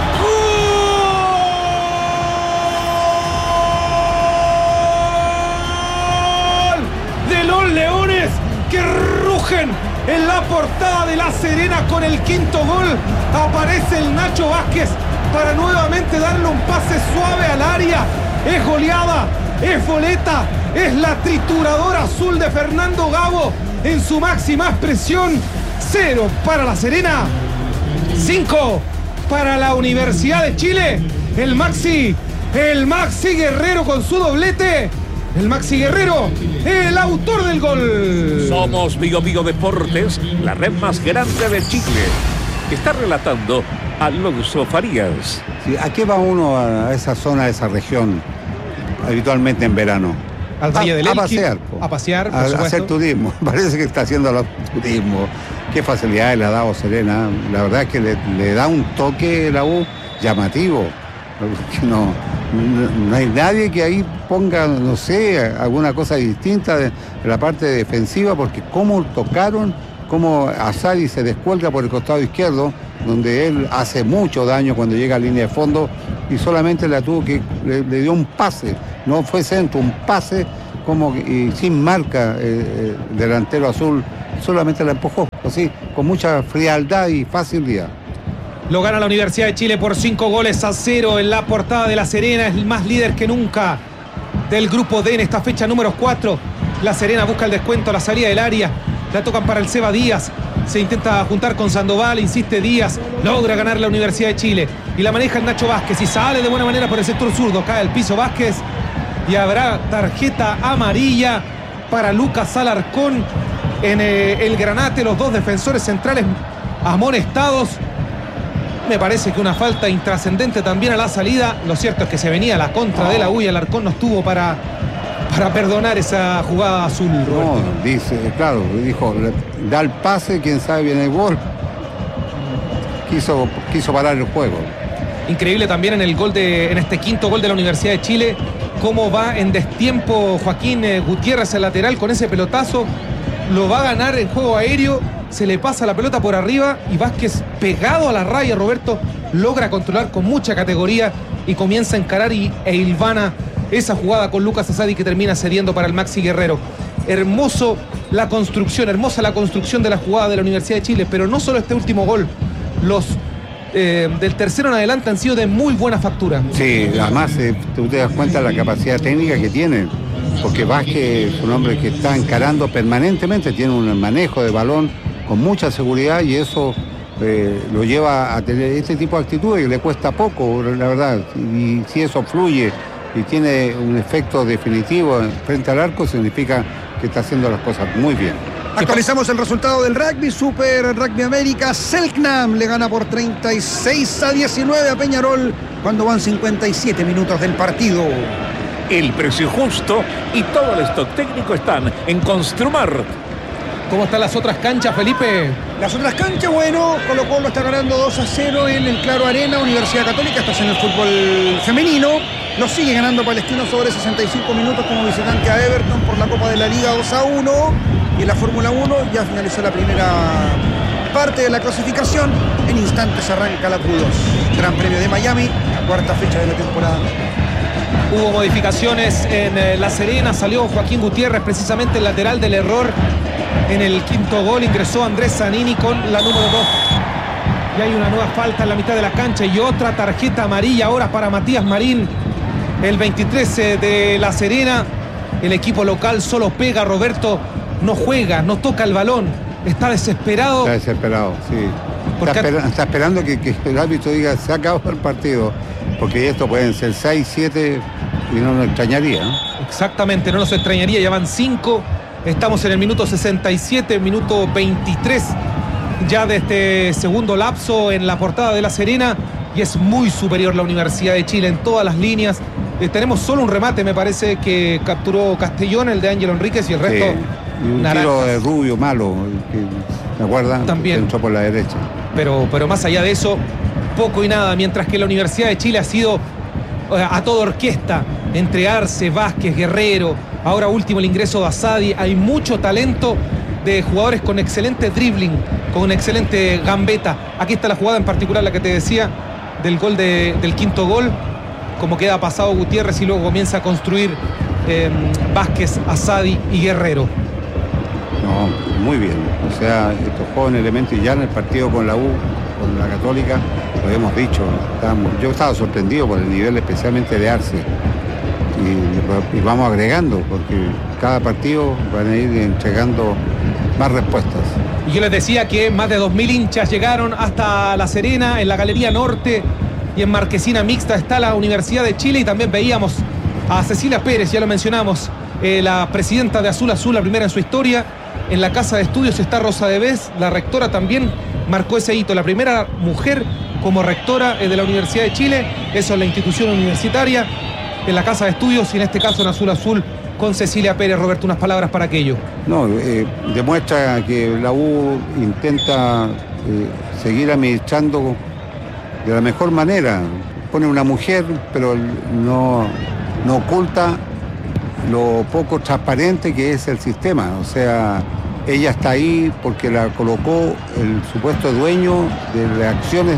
De los Leones que rugen en la portada de La Serena con el quinto gol. Aparece el Nacho Vázquez para nuevamente darle un pase suave al área. Es goleada, es boleta, es la trituradora azul de Fernando Gago en su máxima expresión. Cero para La Serena, cinco para la Universidad de Chile. El Maxi, el Maxi Guerrero con su doblete. El Maxi Guerrero, el autor del gol. Somos Bio Bio Deportes, la red más grande de Chile. Está relatando Alonso Farías. Sí, ¿a qué va uno a esa zona, a esa región, habitualmente en verano? Al Valle del Elqui. A pasear. A pasear, por a, supuesto. a hacer turismo. Parece que está haciendo el turismo. Qué facilidades le ha dado Serena. La verdad es que le, le da un toque la U llamativo. No, no, no hay nadie que ahí ponga, no sé, alguna cosa distinta de, de la parte defensiva, porque cómo tocaron, cómo Azadi se descuelga por el costado izquierdo, donde él hace mucho daño cuando llega a línea de fondo, y solamente la tuvo que, le, le dio un pase, no fue centro, un pase como y sin marca, eh, el delantero azul solamente la empujó, así, con mucha frialdad y facilidad. Lo gana la Universidad de Chile por cinco goles a cero en la portada de La Serena. Es el más líder que nunca del grupo D en esta fecha número cuatro. La Serena busca el descuento a la salida del área. La tocan para el Seba Díaz. Se intenta juntar con Sandoval, insiste Díaz. Logra ganar la Universidad de Chile. Y la maneja el Nacho Vázquez. Y sale de buena manera por el sector zurdo. Cae al piso Vázquez. Y habrá tarjeta amarilla para Lucas Alarcón en eh, el Granate. Los dos defensores centrales amonestados. Me parece que una falta intrascendente también a la salida. Lo cierto es que se venía la contra de la U y Alarcón no estuvo para, para perdonar esa jugada azul. No, dice, claro, dijo, da el pase, quién sabe viene el gol. Quiso, quiso parar el juego. Increíble también en el gol de, en este quinto gol de la Universidad de Chile, cómo va en destiempo Joaquín eh, Gutiérrez, el lateral, con ese pelotazo. Lo va a ganar en juego aéreo. Se le pasa la pelota por arriba y Vázquez, pegado a la raya, Roberto, logra controlar con mucha categoría y comienza a encarar y, e hilvana esa jugada con Lucas Azadi, que termina cediendo para el Maxi Guerrero. Hermoso la construcción, hermosa la construcción de la jugada de la Universidad de Chile, pero no solo este último gol, los eh, del tercero en adelante han sido de muy buena factura. Sí, además eh, tú te das cuenta de la capacidad técnica que tiene, porque Vázquez es un hombre que está encarando permanentemente, tiene un manejo de balón con mucha seguridad y eso eh, lo lleva a tener este tipo de actitudes que le cuesta poco, la verdad. Y si eso fluye y tiene un efecto definitivo frente al arco, significa que está haciendo las cosas muy bien. Actualizamos el resultado del rugby, Super Rugby América. Selknam le gana por treinta y seis a diecinueve a Peñarol cuando van cincuenta y siete minutos del partido. El precio justo y todo el stock técnico están en Construmart. ¿Cómo están las otras canchas, Felipe? Las otras canchas, bueno, Colo Colo está ganando dos a cero en el Claro Arena. Universidad Católica, esto es en el fútbol femenino. Lo sigue ganando Palestino sobre sesenta y cinco minutos como visitante a Everton por la Copa de la Liga dos a uno. Y en la Fórmula uno ya finalizó la primera parte de la clasificación. En instantes arranca la Q dos. Gran Premio de Miami, la cuarta fecha de la temporada. Hubo modificaciones en eh, La Serena. Salió Joaquín Gutiérrez, precisamente el lateral del error. En el quinto gol ingresó Andrés Zanini con la número dos. Y hay una nueva falta en la mitad de la cancha y otra tarjeta amarilla ahora para Matías Marín, el veintitrés de La Serena. El equipo local solo pega, Roberto, no juega, no toca el balón. Está desesperado. Está desesperado, sí. Está, espera, está esperando que, que el árbitro diga se acabó el partido, porque esto pueden ser seis, siete y no nos extrañaría, ¿no? Exactamente, no nos extrañaría, ya van cinco. Estamos en el minuto sesenta y siete, minuto veintitrés ya de este segundo lapso en la portada de La Serena, y es muy superior la Universidad de Chile en todas las líneas. Eh, tenemos solo un remate, me parece, que capturó Castellón, el de Ángelo Enríquez, y el resto sí. Y un naranjas. Tiro de Rubio malo, que, ¿me acuerdan? También. Que entró por la derecha. Pero, pero más allá de eso, poco y nada, mientras que la Universidad de Chile ha sido eh, a toda orquesta, entre Arce, Vázquez, Guerrero, ahora último el ingreso de Azadi. Hay mucho talento de jugadores con excelente dribbling, con excelente gambeta. Aquí está la jugada en particular, la que te decía, del gol de, del quinto gol, como queda pasado Gutiérrez y luego comienza a construir eh, Vázquez, Azadi y Guerrero. No, muy bien. O sea, estos jóvenes elementos, y ya en el partido con la U, con la Católica, lo hemos dicho, estábamos, yo estaba sorprendido por el nivel especialmente de Arce. Y, y vamos agregando, porque cada partido van a ir entregando más respuestas. Y yo les decía que más de dos mil hinchas llegaron hasta La Serena, en la Galería Norte y en Marquesina Mixta está la Universidad de Chile, y también veíamos a Cecilia Pérez, ya lo mencionamos, eh, la presidenta de Azul Azul, la primera en su historia. En la Casa de Estudios está Rosa Devés, la rectora también marcó ese hito, la primera mujer como rectora eh, de la Universidad de Chile. Eso es la institución universitaria. En la Casa de Estudios y en este caso en Azul Azul con Cecilia Pérez. Roberto, unas palabras para aquello. No, eh, demuestra que la U intenta eh, seguir administrando de la mejor manera. pone una mujer, pero no, no oculta lo poco transparente que es el sistema. O sea, ella está ahí porque la colocó el supuesto dueño de las acciones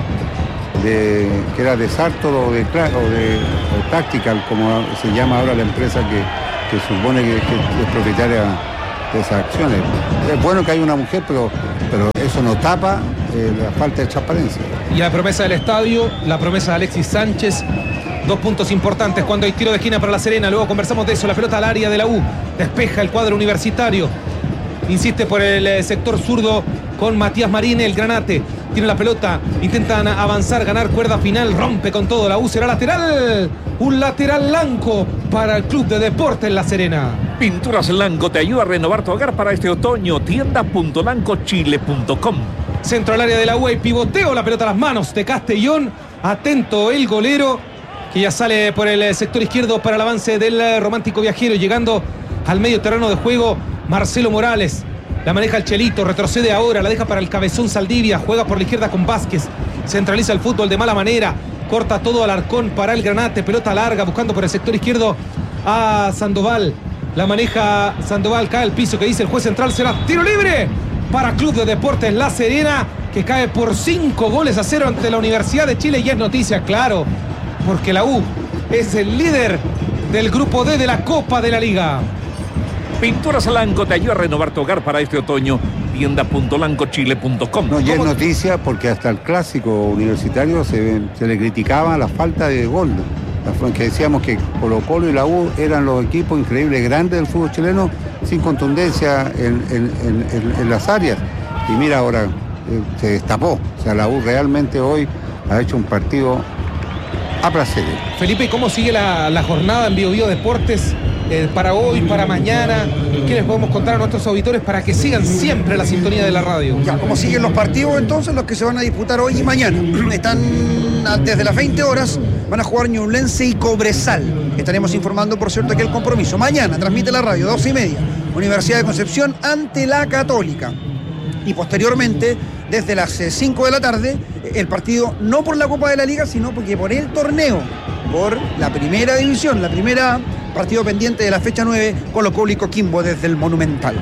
de, que era de Sartor o de, o de o Tactical, como se llama ahora la empresa que, que supone que, que es propietaria de esas acciones. Es bueno que haya una mujer, pero, pero eso no tapa eh, la falta de transparencia. Y la promesa del estadio, la promesa de Alexis Sánchez. Dos puntos importantes cuando hay tiro de esquina para La Serena. Luego conversamos de eso. La pelota al área de la U. Despeja el cuadro universitario. Insiste por el sector zurdo con Matías Marín, el Granate. Tiene la pelota. Intentan avanzar, ganar cuerda final. Rompe con todo. La U será lateral. Un lateral blanco para el Club de Deportes La Serena. Pinturas Lanco te ayuda a renovar tu hogar para este otoño. tienda punto lanco chile punto com. Centro al área de la U y pivoteo. La pelota a las manos de Castellón. Atento el golero, que ya sale por el sector izquierdo para el avance del romántico viajero. Llegando al medio terreno de juego, Marcelo Morales. La maneja el Chelito, retrocede ahora, la deja para el cabezón Saldivia. Juega por la izquierda con Vázquez. Centraliza el fútbol de mala manera. Corta todo Alarcón para el Granate. Pelota larga, buscando por el sector izquierdo a Sandoval. La maneja Sandoval, cae al piso, que dice el juez central. Será tiro libre para Club de Deportes La Serena, que cae por cinco goles a cero ante la Universidad de Chile. Y es noticia, claro, porque la U es el líder del grupo D de la Copa de la Liga. Pinturas Lanco te ayuda a renovar tu hogar para este otoño. tienda punto lanco chile punto com. No, ya es noticia porque hasta el clásico universitario se, se le criticaba la falta de gol. La, que decíamos que Colo Colo y la U eran los equipos increíbles, grandes del fútbol chileno, sin contundencia en, en, en, en, en las áreas. Y mira, ahora eh, se destapó. O sea, la U realmente hoy ha hecho un partido a placer. Felipe, ¿cómo sigue la, la jornada en Bio Bio Deportes? Eh, para hoy, para mañana, ¿qué les podemos contar a nuestros auditores para que sigan siempre la sintonía de la radio? Ya, ¿cómo siguen los partidos entonces? Los que se van a disputar hoy y mañana. Están desde las veinte horas, van a jugar Ñublense y Cobresal. Estaremos informando, por cierto, que el compromiso. Mañana transmite la radio, doce y media, Universidad de Concepción ante la Católica. Y posteriormente, desde las cinco de la tarde, el partido no por la Copa de la Liga, sino porque por el torneo, por la primera división, la primera... Partido pendiente de la fecha nueve, Colo Colo y Coquimbo desde el Monumental.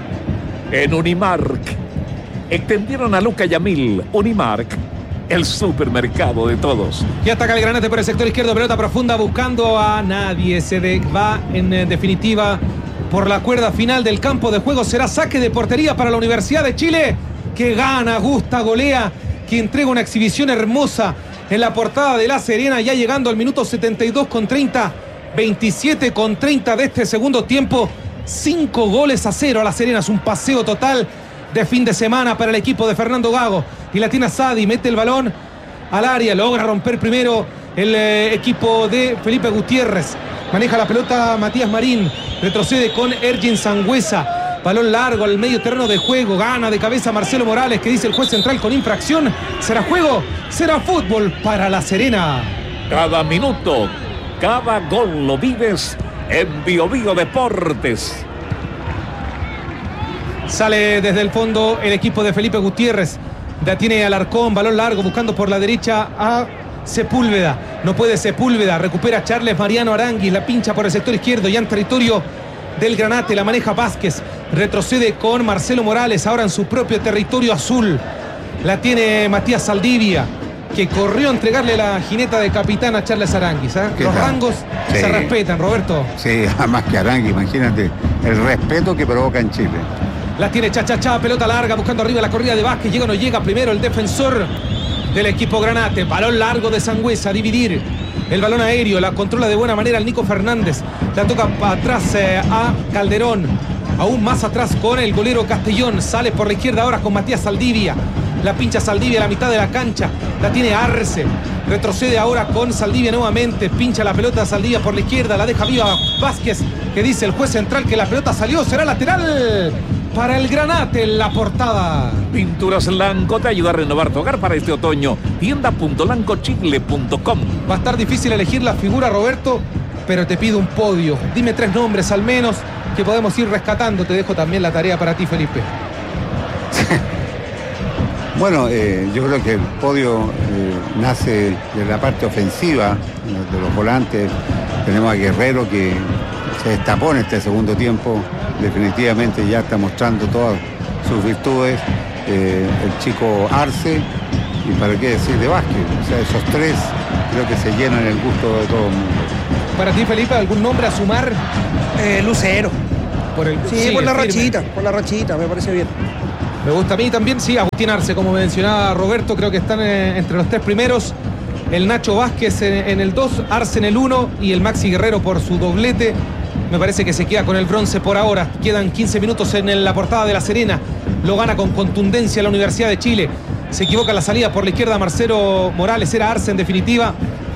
En Unimark, extendieron a Luca Yamil. Unimark, el supermercado de todos. Y ataca el Granate por el sector izquierdo, pelota profunda buscando a nadie. Se de, va en eh, definitiva por la cuerda final del campo de juego. Será saque de portería para la Universidad de Chile, que gana, gusta, golea, que entrega una exhibición hermosa en la portada de La Serena, ya llegando al minuto setenta y dos con treinta. veintisiete con treinta de este segundo tiempo. Cinco goles a cero a La Serena. Es un paseo total de fin de semana para el equipo de Fernando Gago. Y la tiene Sadi, mete el balón al área, logra romper primero el eh, equipo de Felipe Gutiérrez. Maneja la pelota Matías Marín, retrocede con Ergin Sangüesa. Balón largo al medio terreno de juego, gana de cabeza Marcelo Morales, que dice el juez central con infracción. ¿Será juego? ¿Será fútbol para La Serena? Cada minuto, cada gol lo vives en Bio Bio Deportes. Sale desde el fondo el equipo de Felipe Gutiérrez. Ya tiene Alarcón, balón largo, buscando por la derecha a Sepúlveda. No puede Sepúlveda, recupera Charles Mariano Aranguis, la pincha por el sector izquierdo, ya en territorio del Granate, la maneja Vázquez. Retrocede con Marcelo Morales, ahora en su propio territorio azul. La tiene Matías Saldivia, que corrió a entregarle la jineta de capitán a Charles Aranguis. ¿eh? Los tal? rangos sí. se respetan, Roberto. Sí, más que Aranguis, imagínate el respeto que provoca en Chile. La tiene Cha-Cha-Cha, pelota larga, buscando arriba la corrida de Vázquez. Llega o no llega, primero el defensor del equipo Granate. Balón largo de Sangüesa, a dividir. El balón aéreo, la controla de buena manera el Nico Fernández. La toca para atrás eh, a Calderón. Aún más atrás con el golero Castellón. Sale por la izquierda ahora con Matías Saldivia. La pincha Saldivia a la mitad de la cancha. La tiene Arce. Retrocede ahora con Saldivia nuevamente. Pincha la pelota Saldivia por la izquierda. La deja viva Vázquez, que dice el juez central que la pelota salió. Será lateral para el Granate en la portada. Pinturas Lanco te ayuda a renovar tu hogar para este otoño. tienda punto lanco chile punto com. Va a estar difícil elegir la figura, Roberto, pero te pido un podio. Dime tres nombres al menos que podemos ir rescatando. Te dejo también la tarea para ti, Felipe. Bueno, eh, yo creo que el podio eh, nace de la parte ofensiva, de los volantes. Tenemos a Guerrero que se destapó en este segundo tiempo, definitivamente ya está mostrando todas sus virtudes. Eh, el chico Arce, y para qué decir de Vázquez. O sea, esos tres creo que se llenan el gusto de todo el mundo. Para ti, Felipe, ¿algún nombre a sumar? Eh, Lucero. Por el, sí, sí, por la firme. rachita, por la rachita, me parece bien. Me gusta a mí también, sí, Agustín Arce, como mencionaba Roberto, creo que están eh, entre los tres primeros. El Nacho Vázquez en, en el dos, Arce en el uno y el Maxi Guerrero por su doblete. Me parece que se queda con el bronce por ahora. Quedan quince minutos en el, la portada de La Serena. Lo gana con contundencia la Universidad de Chile. Se equivoca la salida por la izquierda Marcelo Morales, era Arce en definitiva.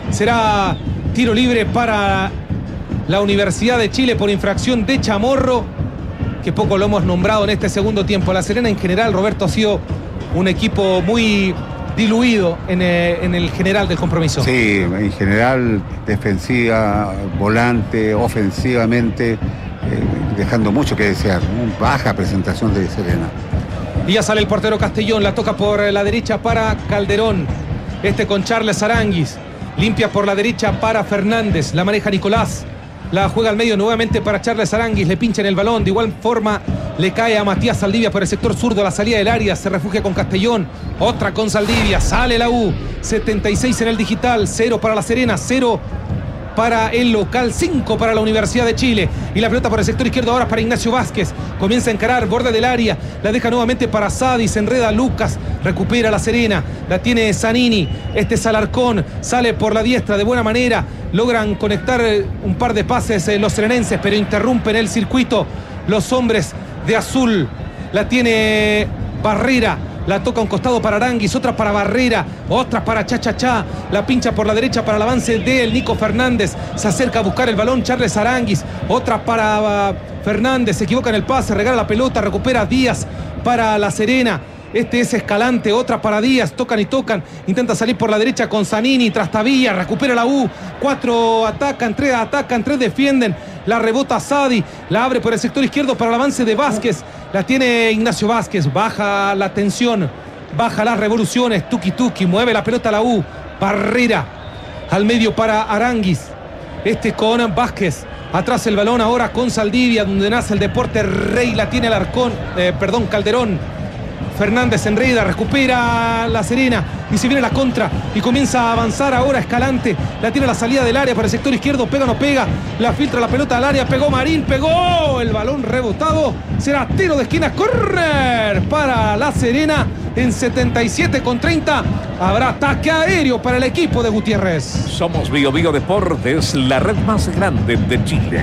Será tiro libre para la Universidad de Chile por infracción de Chamorro, que poco lo hemos nombrado en este segundo tiempo. La Serena en general, Roberto, ha sido un equipo muy diluido en, eh, en el general del compromiso. Sí, en general, defensiva, volante, ofensivamente, eh, dejando mucho que desear, ¿no? Baja presentación de Serena. Y ya sale el portero Castellón, la toca por la derecha para Calderón. Este con Charles Aranguis. Limpia por la derecha para Fernández, la maneja Nicolás. La juega al medio nuevamente para Charles Aranguis, le pincha en el balón, de igual forma le cae a Matías Saldivia por el sector zurdo, la salida del área, se refugia con Castellón, otra con Saldivia, sale la U, setenta y seis en el digital, cero para La Serena, cero para el local, cinco para la Universidad de Chile, y la pelota por el sector izquierdo ahora para Ignacio Vázquez, comienza a encarar, borde del área, la deja nuevamente para Sadi, se enreda Lucas, recupera La Serena, la tiene Zanini, este es Alarcón, sale por la diestra de buena manera, logran conectar un par de pases eh, los serenenses, pero interrumpen el circuito los hombres de azul, la tiene Barrera, la toca a un costado para Aranguis, otra para Barrera, otra para Cha-Cha-Cha, la pincha por la derecha para el avance del Nico Fernández, se acerca a buscar el balón Charles Aranguis, otra para uh, Fernández, se equivoca en el pase, regala la pelota, recupera Díaz para La Serena. Este es Escalante, otra para Díaz, tocan y tocan, intenta salir por la derecha con Zanini, Trastavilla, recupera la U, cuatro atacan, tres atacan, tres defienden, la rebota Sadi, la abre por el sector izquierdo para el avance de Vázquez, la tiene Ignacio Vázquez, baja la tensión, baja las revoluciones, tuki tuki, mueve la pelota a la U, Barrera, al medio para Aranguis, este con Vázquez, atrás el balón ahora con Saldivia, donde nace el deporte rey, la tiene Alarcón, eh, perdón, Calderón, Fernández enreda, recupera La Serena y se viene la contra y comienza a avanzar ahora Escalante, la tiene a la salida del área para el sector izquierdo, pega o no pega, la filtra la pelota al área, pegó Marín, pegó, el balón rebotado, será tiro de esquina, correr para La Serena en setenta y siete con treinta, habrá ataque aéreo para el equipo de Gutiérrez. Somos Bio Bio Deportes, la red más grande de Chile.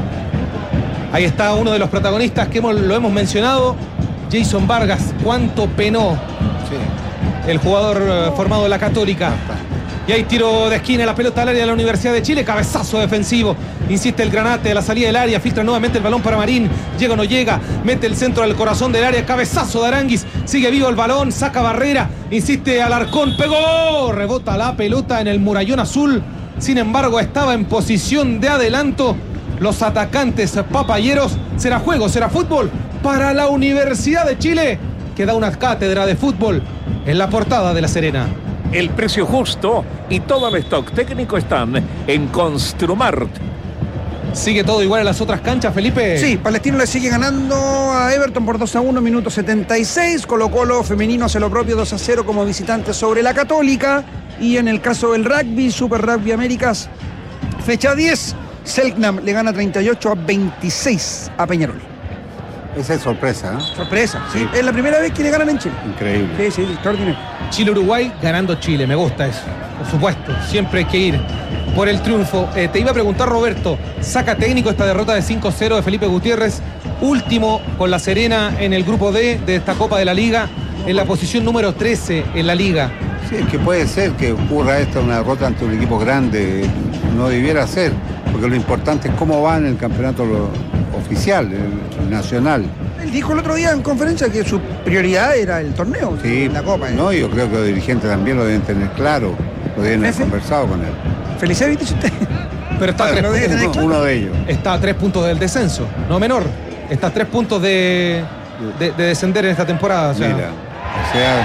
Ahí está uno de los protagonistas que hemos, lo hemos mencionado, Jason Vargas, cuánto penó sí. el jugador uh, formado de la Católica. Y hay tiro de esquina, la pelota al área de la Universidad de Chile, cabezazo defensivo, insiste el Granate a la salida del área, filtra nuevamente el balón para Marín, llega o no llega, mete el centro al corazón del área, cabezazo de Aranguis, sigue vivo el balón, saca Barrera, insiste Alarcón, pegó, rebota la pelota en el murallón azul, sin embargo estaba en posición de adelanto, los atacantes papayeros, será juego, será fútbol para la Universidad de Chile, que da una cátedra de fútbol en la portada de La Serena. El precio justo y todo el stock técnico están en Construmart. ¿Sigue todo igual en las otras canchas, Felipe? Sí, Palestino le sigue ganando a Everton por dos a uno, minuto setenta y seis. Colo Colo femenino hace lo propio, dos a cero como visitante sobre la Católica. Y en el caso del rugby, Super Rugby Américas, fecha diez, Selknam le gana treinta y ocho a veintiséis a Peñarol. Esa es sorpresa, ¿eh? Sorpresa, sí. Es la primera vez que le ganan en Chile. Increíble. Sí, sí, extraordinario. Chile-Uruguay ganando Chile, me gusta eso. Por supuesto, siempre hay que ir por el triunfo. Eh, te iba a preguntar, Roberto, saca técnico esta derrota de cinco cero de Felipe Gutiérrez, último con La Serena en el grupo D de esta Copa de la Liga, en la posición número trece en la Liga. Sí, es que puede ser que ocurra esta una derrota ante un equipo grande, no debiera ser, porque lo importante es cómo va en el campeonato lo, oficial, el, el nacional. Él dijo el otro día en conferencia que su prioridad era el torneo, sí, la Copa. ¿eh? No, yo creo que los dirigentes también lo deben tener claro, lo deben haber conversado con él. Felicevich, dice usted. Pero está a tres puntos, uno, uno de ellos. Está a tres puntos del descenso, no menor. Está a tres puntos de, de, de descender en esta temporada. O sea. Mira, o sea,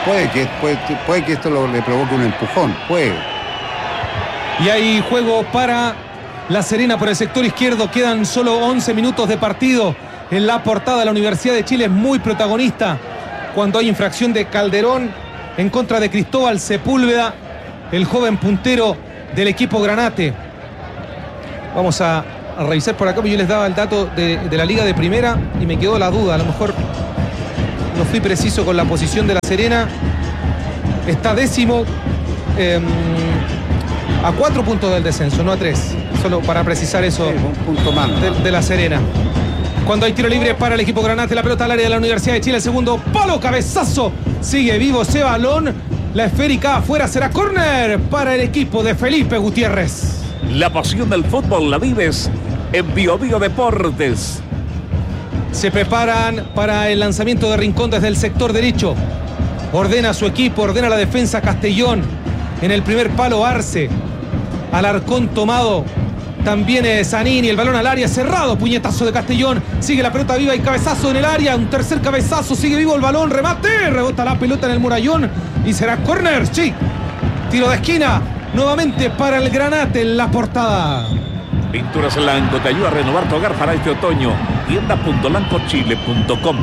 puede que, puede, puede que esto lo, le provoque un empujón, puede. Y hay juego para La Serena por el sector izquierdo. Quedan solo once minutos de partido. En la portada, la Universidad de Chile es muy protagonista cuando hay infracción de Calderón en contra de Cristóbal Sepúlveda, el joven puntero del equipo Granate. Vamos a, a revisar por acá, porque yo les daba el dato de, de la Liga de Primera y me quedó la duda. A lo mejor no fui preciso con la posición de La Serena. Está décimo eh, a cuatro puntos del descenso, no a tres. Solo para precisar eso, sí, un punto más, de, de La Serena. Cuando hay tiro libre para el equipo Granate, la pelota al área de la Universidad de Chile, el segundo palo, cabezazo, sigue vivo ese balón, la esférica afuera, será córner para el equipo de Felipe Gutiérrez. La pasión del fútbol la vives en Bio Bio Deportes. Se preparan para el lanzamiento de Rincón desde el sector derecho, ordena su equipo, ordena la defensa Castellón, en el primer palo Arce, Alarcón tomado. También es Zanini, el balón al área, cerrado, puñetazo de Castellón, sigue la pelota viva y cabezazo en el área, un tercer cabezazo, sigue vivo el balón, remate, rebota la pelota en el murallón y será córner, sí, tiro de esquina, nuevamente para el Granate en la portada. Pinturas Lanco te ayuda a renovar tu hogar para este otoño, tienda punto lanco chile punto com.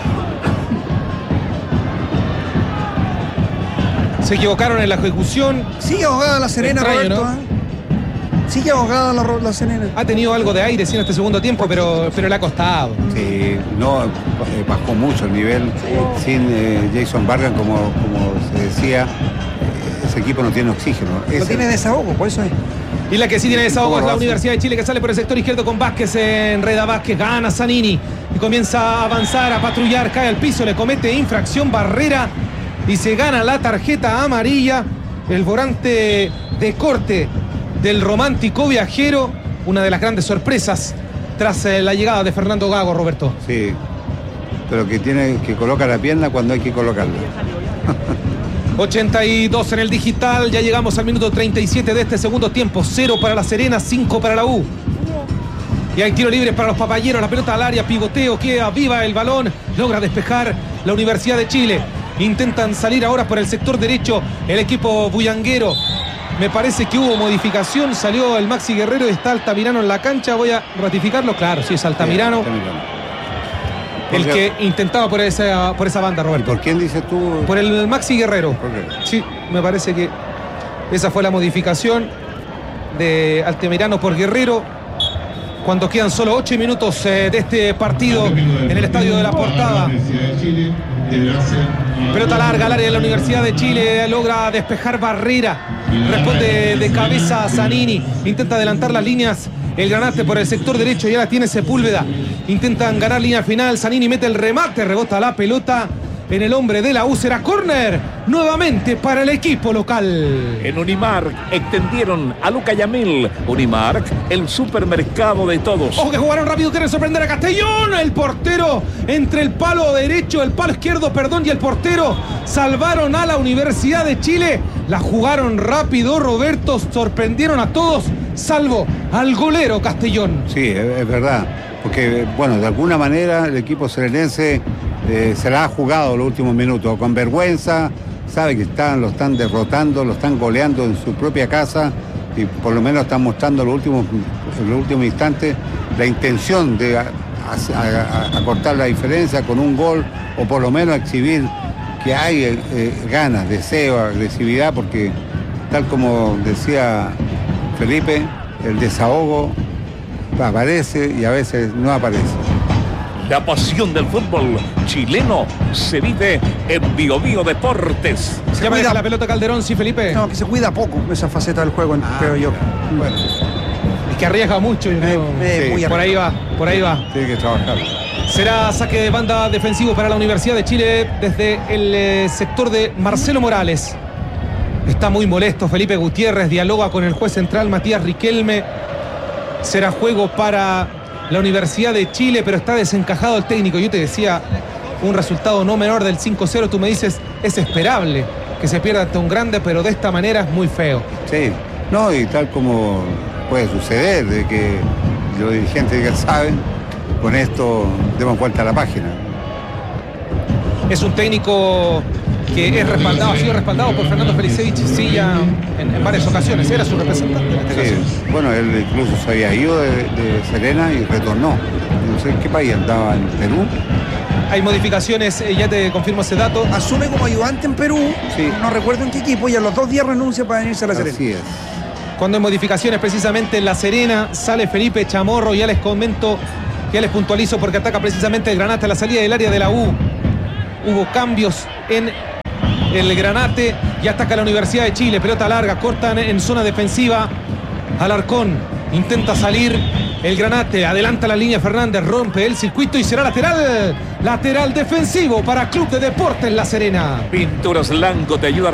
Se equivocaron en la ejecución. Sigue ahogada La Serena, extraño, Roberto, ¿no? ¿eh? Sigue ahogada la, la Serena. Ha tenido algo de aire sí, en este segundo tiempo, pero, pero le ha costado. Sí, no, eh, bajó mucho el nivel. Sin eh, Jason Vargas, como, como se decía, eh, ese equipo no tiene oxígeno. No Ese, tiene desahogo, por eso es. Y la que sí tiene desahogo es la Universidad de Chile, que sale por el sector izquierdo con Vázquez, enreda Vázquez, gana Zanini y comienza a avanzar, a patrullar, cae al piso, le comete infracción Barrera y se gana la tarjeta amarilla. El volante de corte del romántico viajero, una de las grandes sorpresas tras eh, la llegada de Fernando Gago, Roberto. Sí, pero que tiene que colocar la pierna cuando hay que colocarla. ochenta y dos en el digital, ya llegamos al minuto treinta y siete de este segundo tiempo, cero para La Serena, cinco para la U. Y hay tiro libre para los papayeros, la pelota al área, pivoteo, queda viva el balón, logra despejar la Universidad de Chile. Intentan salir ahora por el sector derecho el equipo bullanguero. Me parece que hubo modificación, salió el Maxi Guerrero y está Altamirano en la cancha. Voy a ratificarlo, claro, sí es Altamirano. Sí, el que intentaba por esa, por esa banda, Roberto. ¿Y por quién dices tú? Por el Maxi Guerrero. ¿Por qué? Sí, me parece que esa fue la modificación de Altamirano por Guerrero. Cuando quedan solo ocho minutos eh, de este partido en el Estadio de la Portada. Pelota larga al área de la Universidad de Chile, logra despejar Barrera, responde de cabeza Zanini, intenta adelantar las líneas el Granate por el sector derecho y ahora tiene Sepúlveda, intentan ganar línea final, Zanini mete el remate, rebota la pelota en el hombre de la U, será córner nuevamente para el equipo local. En Unimark extendieron a Luca Yamil. Unimark, el supermercado de todos. Ojo que jugaron rápido, quieren sorprender a Castellón. El portero entre el palo derecho, el palo izquierdo, perdón, y el portero salvaron a la Universidad de Chile. La jugaron rápido, Roberto, sorprendieron a todos, salvo al golero Castellón. Sí, es, es verdad, porque bueno, de alguna manera el equipo serenense Eh, se la ha jugado los últimos minutos, con vergüenza, sabe que están, lo están derrotando, lo están goleando en su propia casa y por lo menos están mostrando en los últimos, en los últimos instantes la intención de acortar la diferencia con un gol o por lo menos exhibir que hay eh, ganas, deseo, agresividad, porque tal como decía Felipe, el desahogo aparece y a veces no aparece. La pasión del fútbol chileno se vive en Bio Bio Deportes. Se llama la pelota Calderón, sí, Felipe. No, que se cuida poco esa faceta del juego, ah, creo yo. Bueno. Es que arriesga mucho. Yo creo. Eh, sí, muy por ahí va, por ahí va. Tiene que trabajar. Será saque de banda defensivo para la Universidad de Chile desde el eh, sector de Marcelo Morales. Está muy molesto Felipe Gutiérrez, dialoga con el juez central Matías Riquelme. Será juego para la Universidad de Chile, pero está desencajado el técnico. Yo te decía, un resultado no menor del cinco cero, tú me dices, es esperable que se pierda ante un grande, pero de esta manera es muy feo. Sí, no, y tal como puede suceder, de que los dirigentes ya saben, con esto demos vuelta a la página. Es un técnico que es respaldado, ha sido respaldado por Fernando Felicevich Silla en, en varias ocasiones. Era su representante en este Sí, caso. bueno, él incluso se había ido de, de Serena y retornó. No sé en qué país andaba, en Perú. Hay modificaciones, eh, ya te confirmo ese dato. Asume como ayudante en Perú, Sí. no recuerdo en qué equipo, y a los dos días renuncia para venirse a La Serena. Así es. Cuando hay modificaciones precisamente en La Serena, sale Felipe Chamorro, ya les comento, ya les puntualizo porque ataca precisamente el Granate a la salida del área de la U. Hubo cambios en el Granate y ataca la Universidad de Chile, pelota larga, cortan en zona defensiva. Alarcón intenta salir, el Granate adelanta la línea Fernández, rompe el circuito y será lateral, lateral defensivo para Club de Deportes La Serena. Pinturas Blanco te ayuda a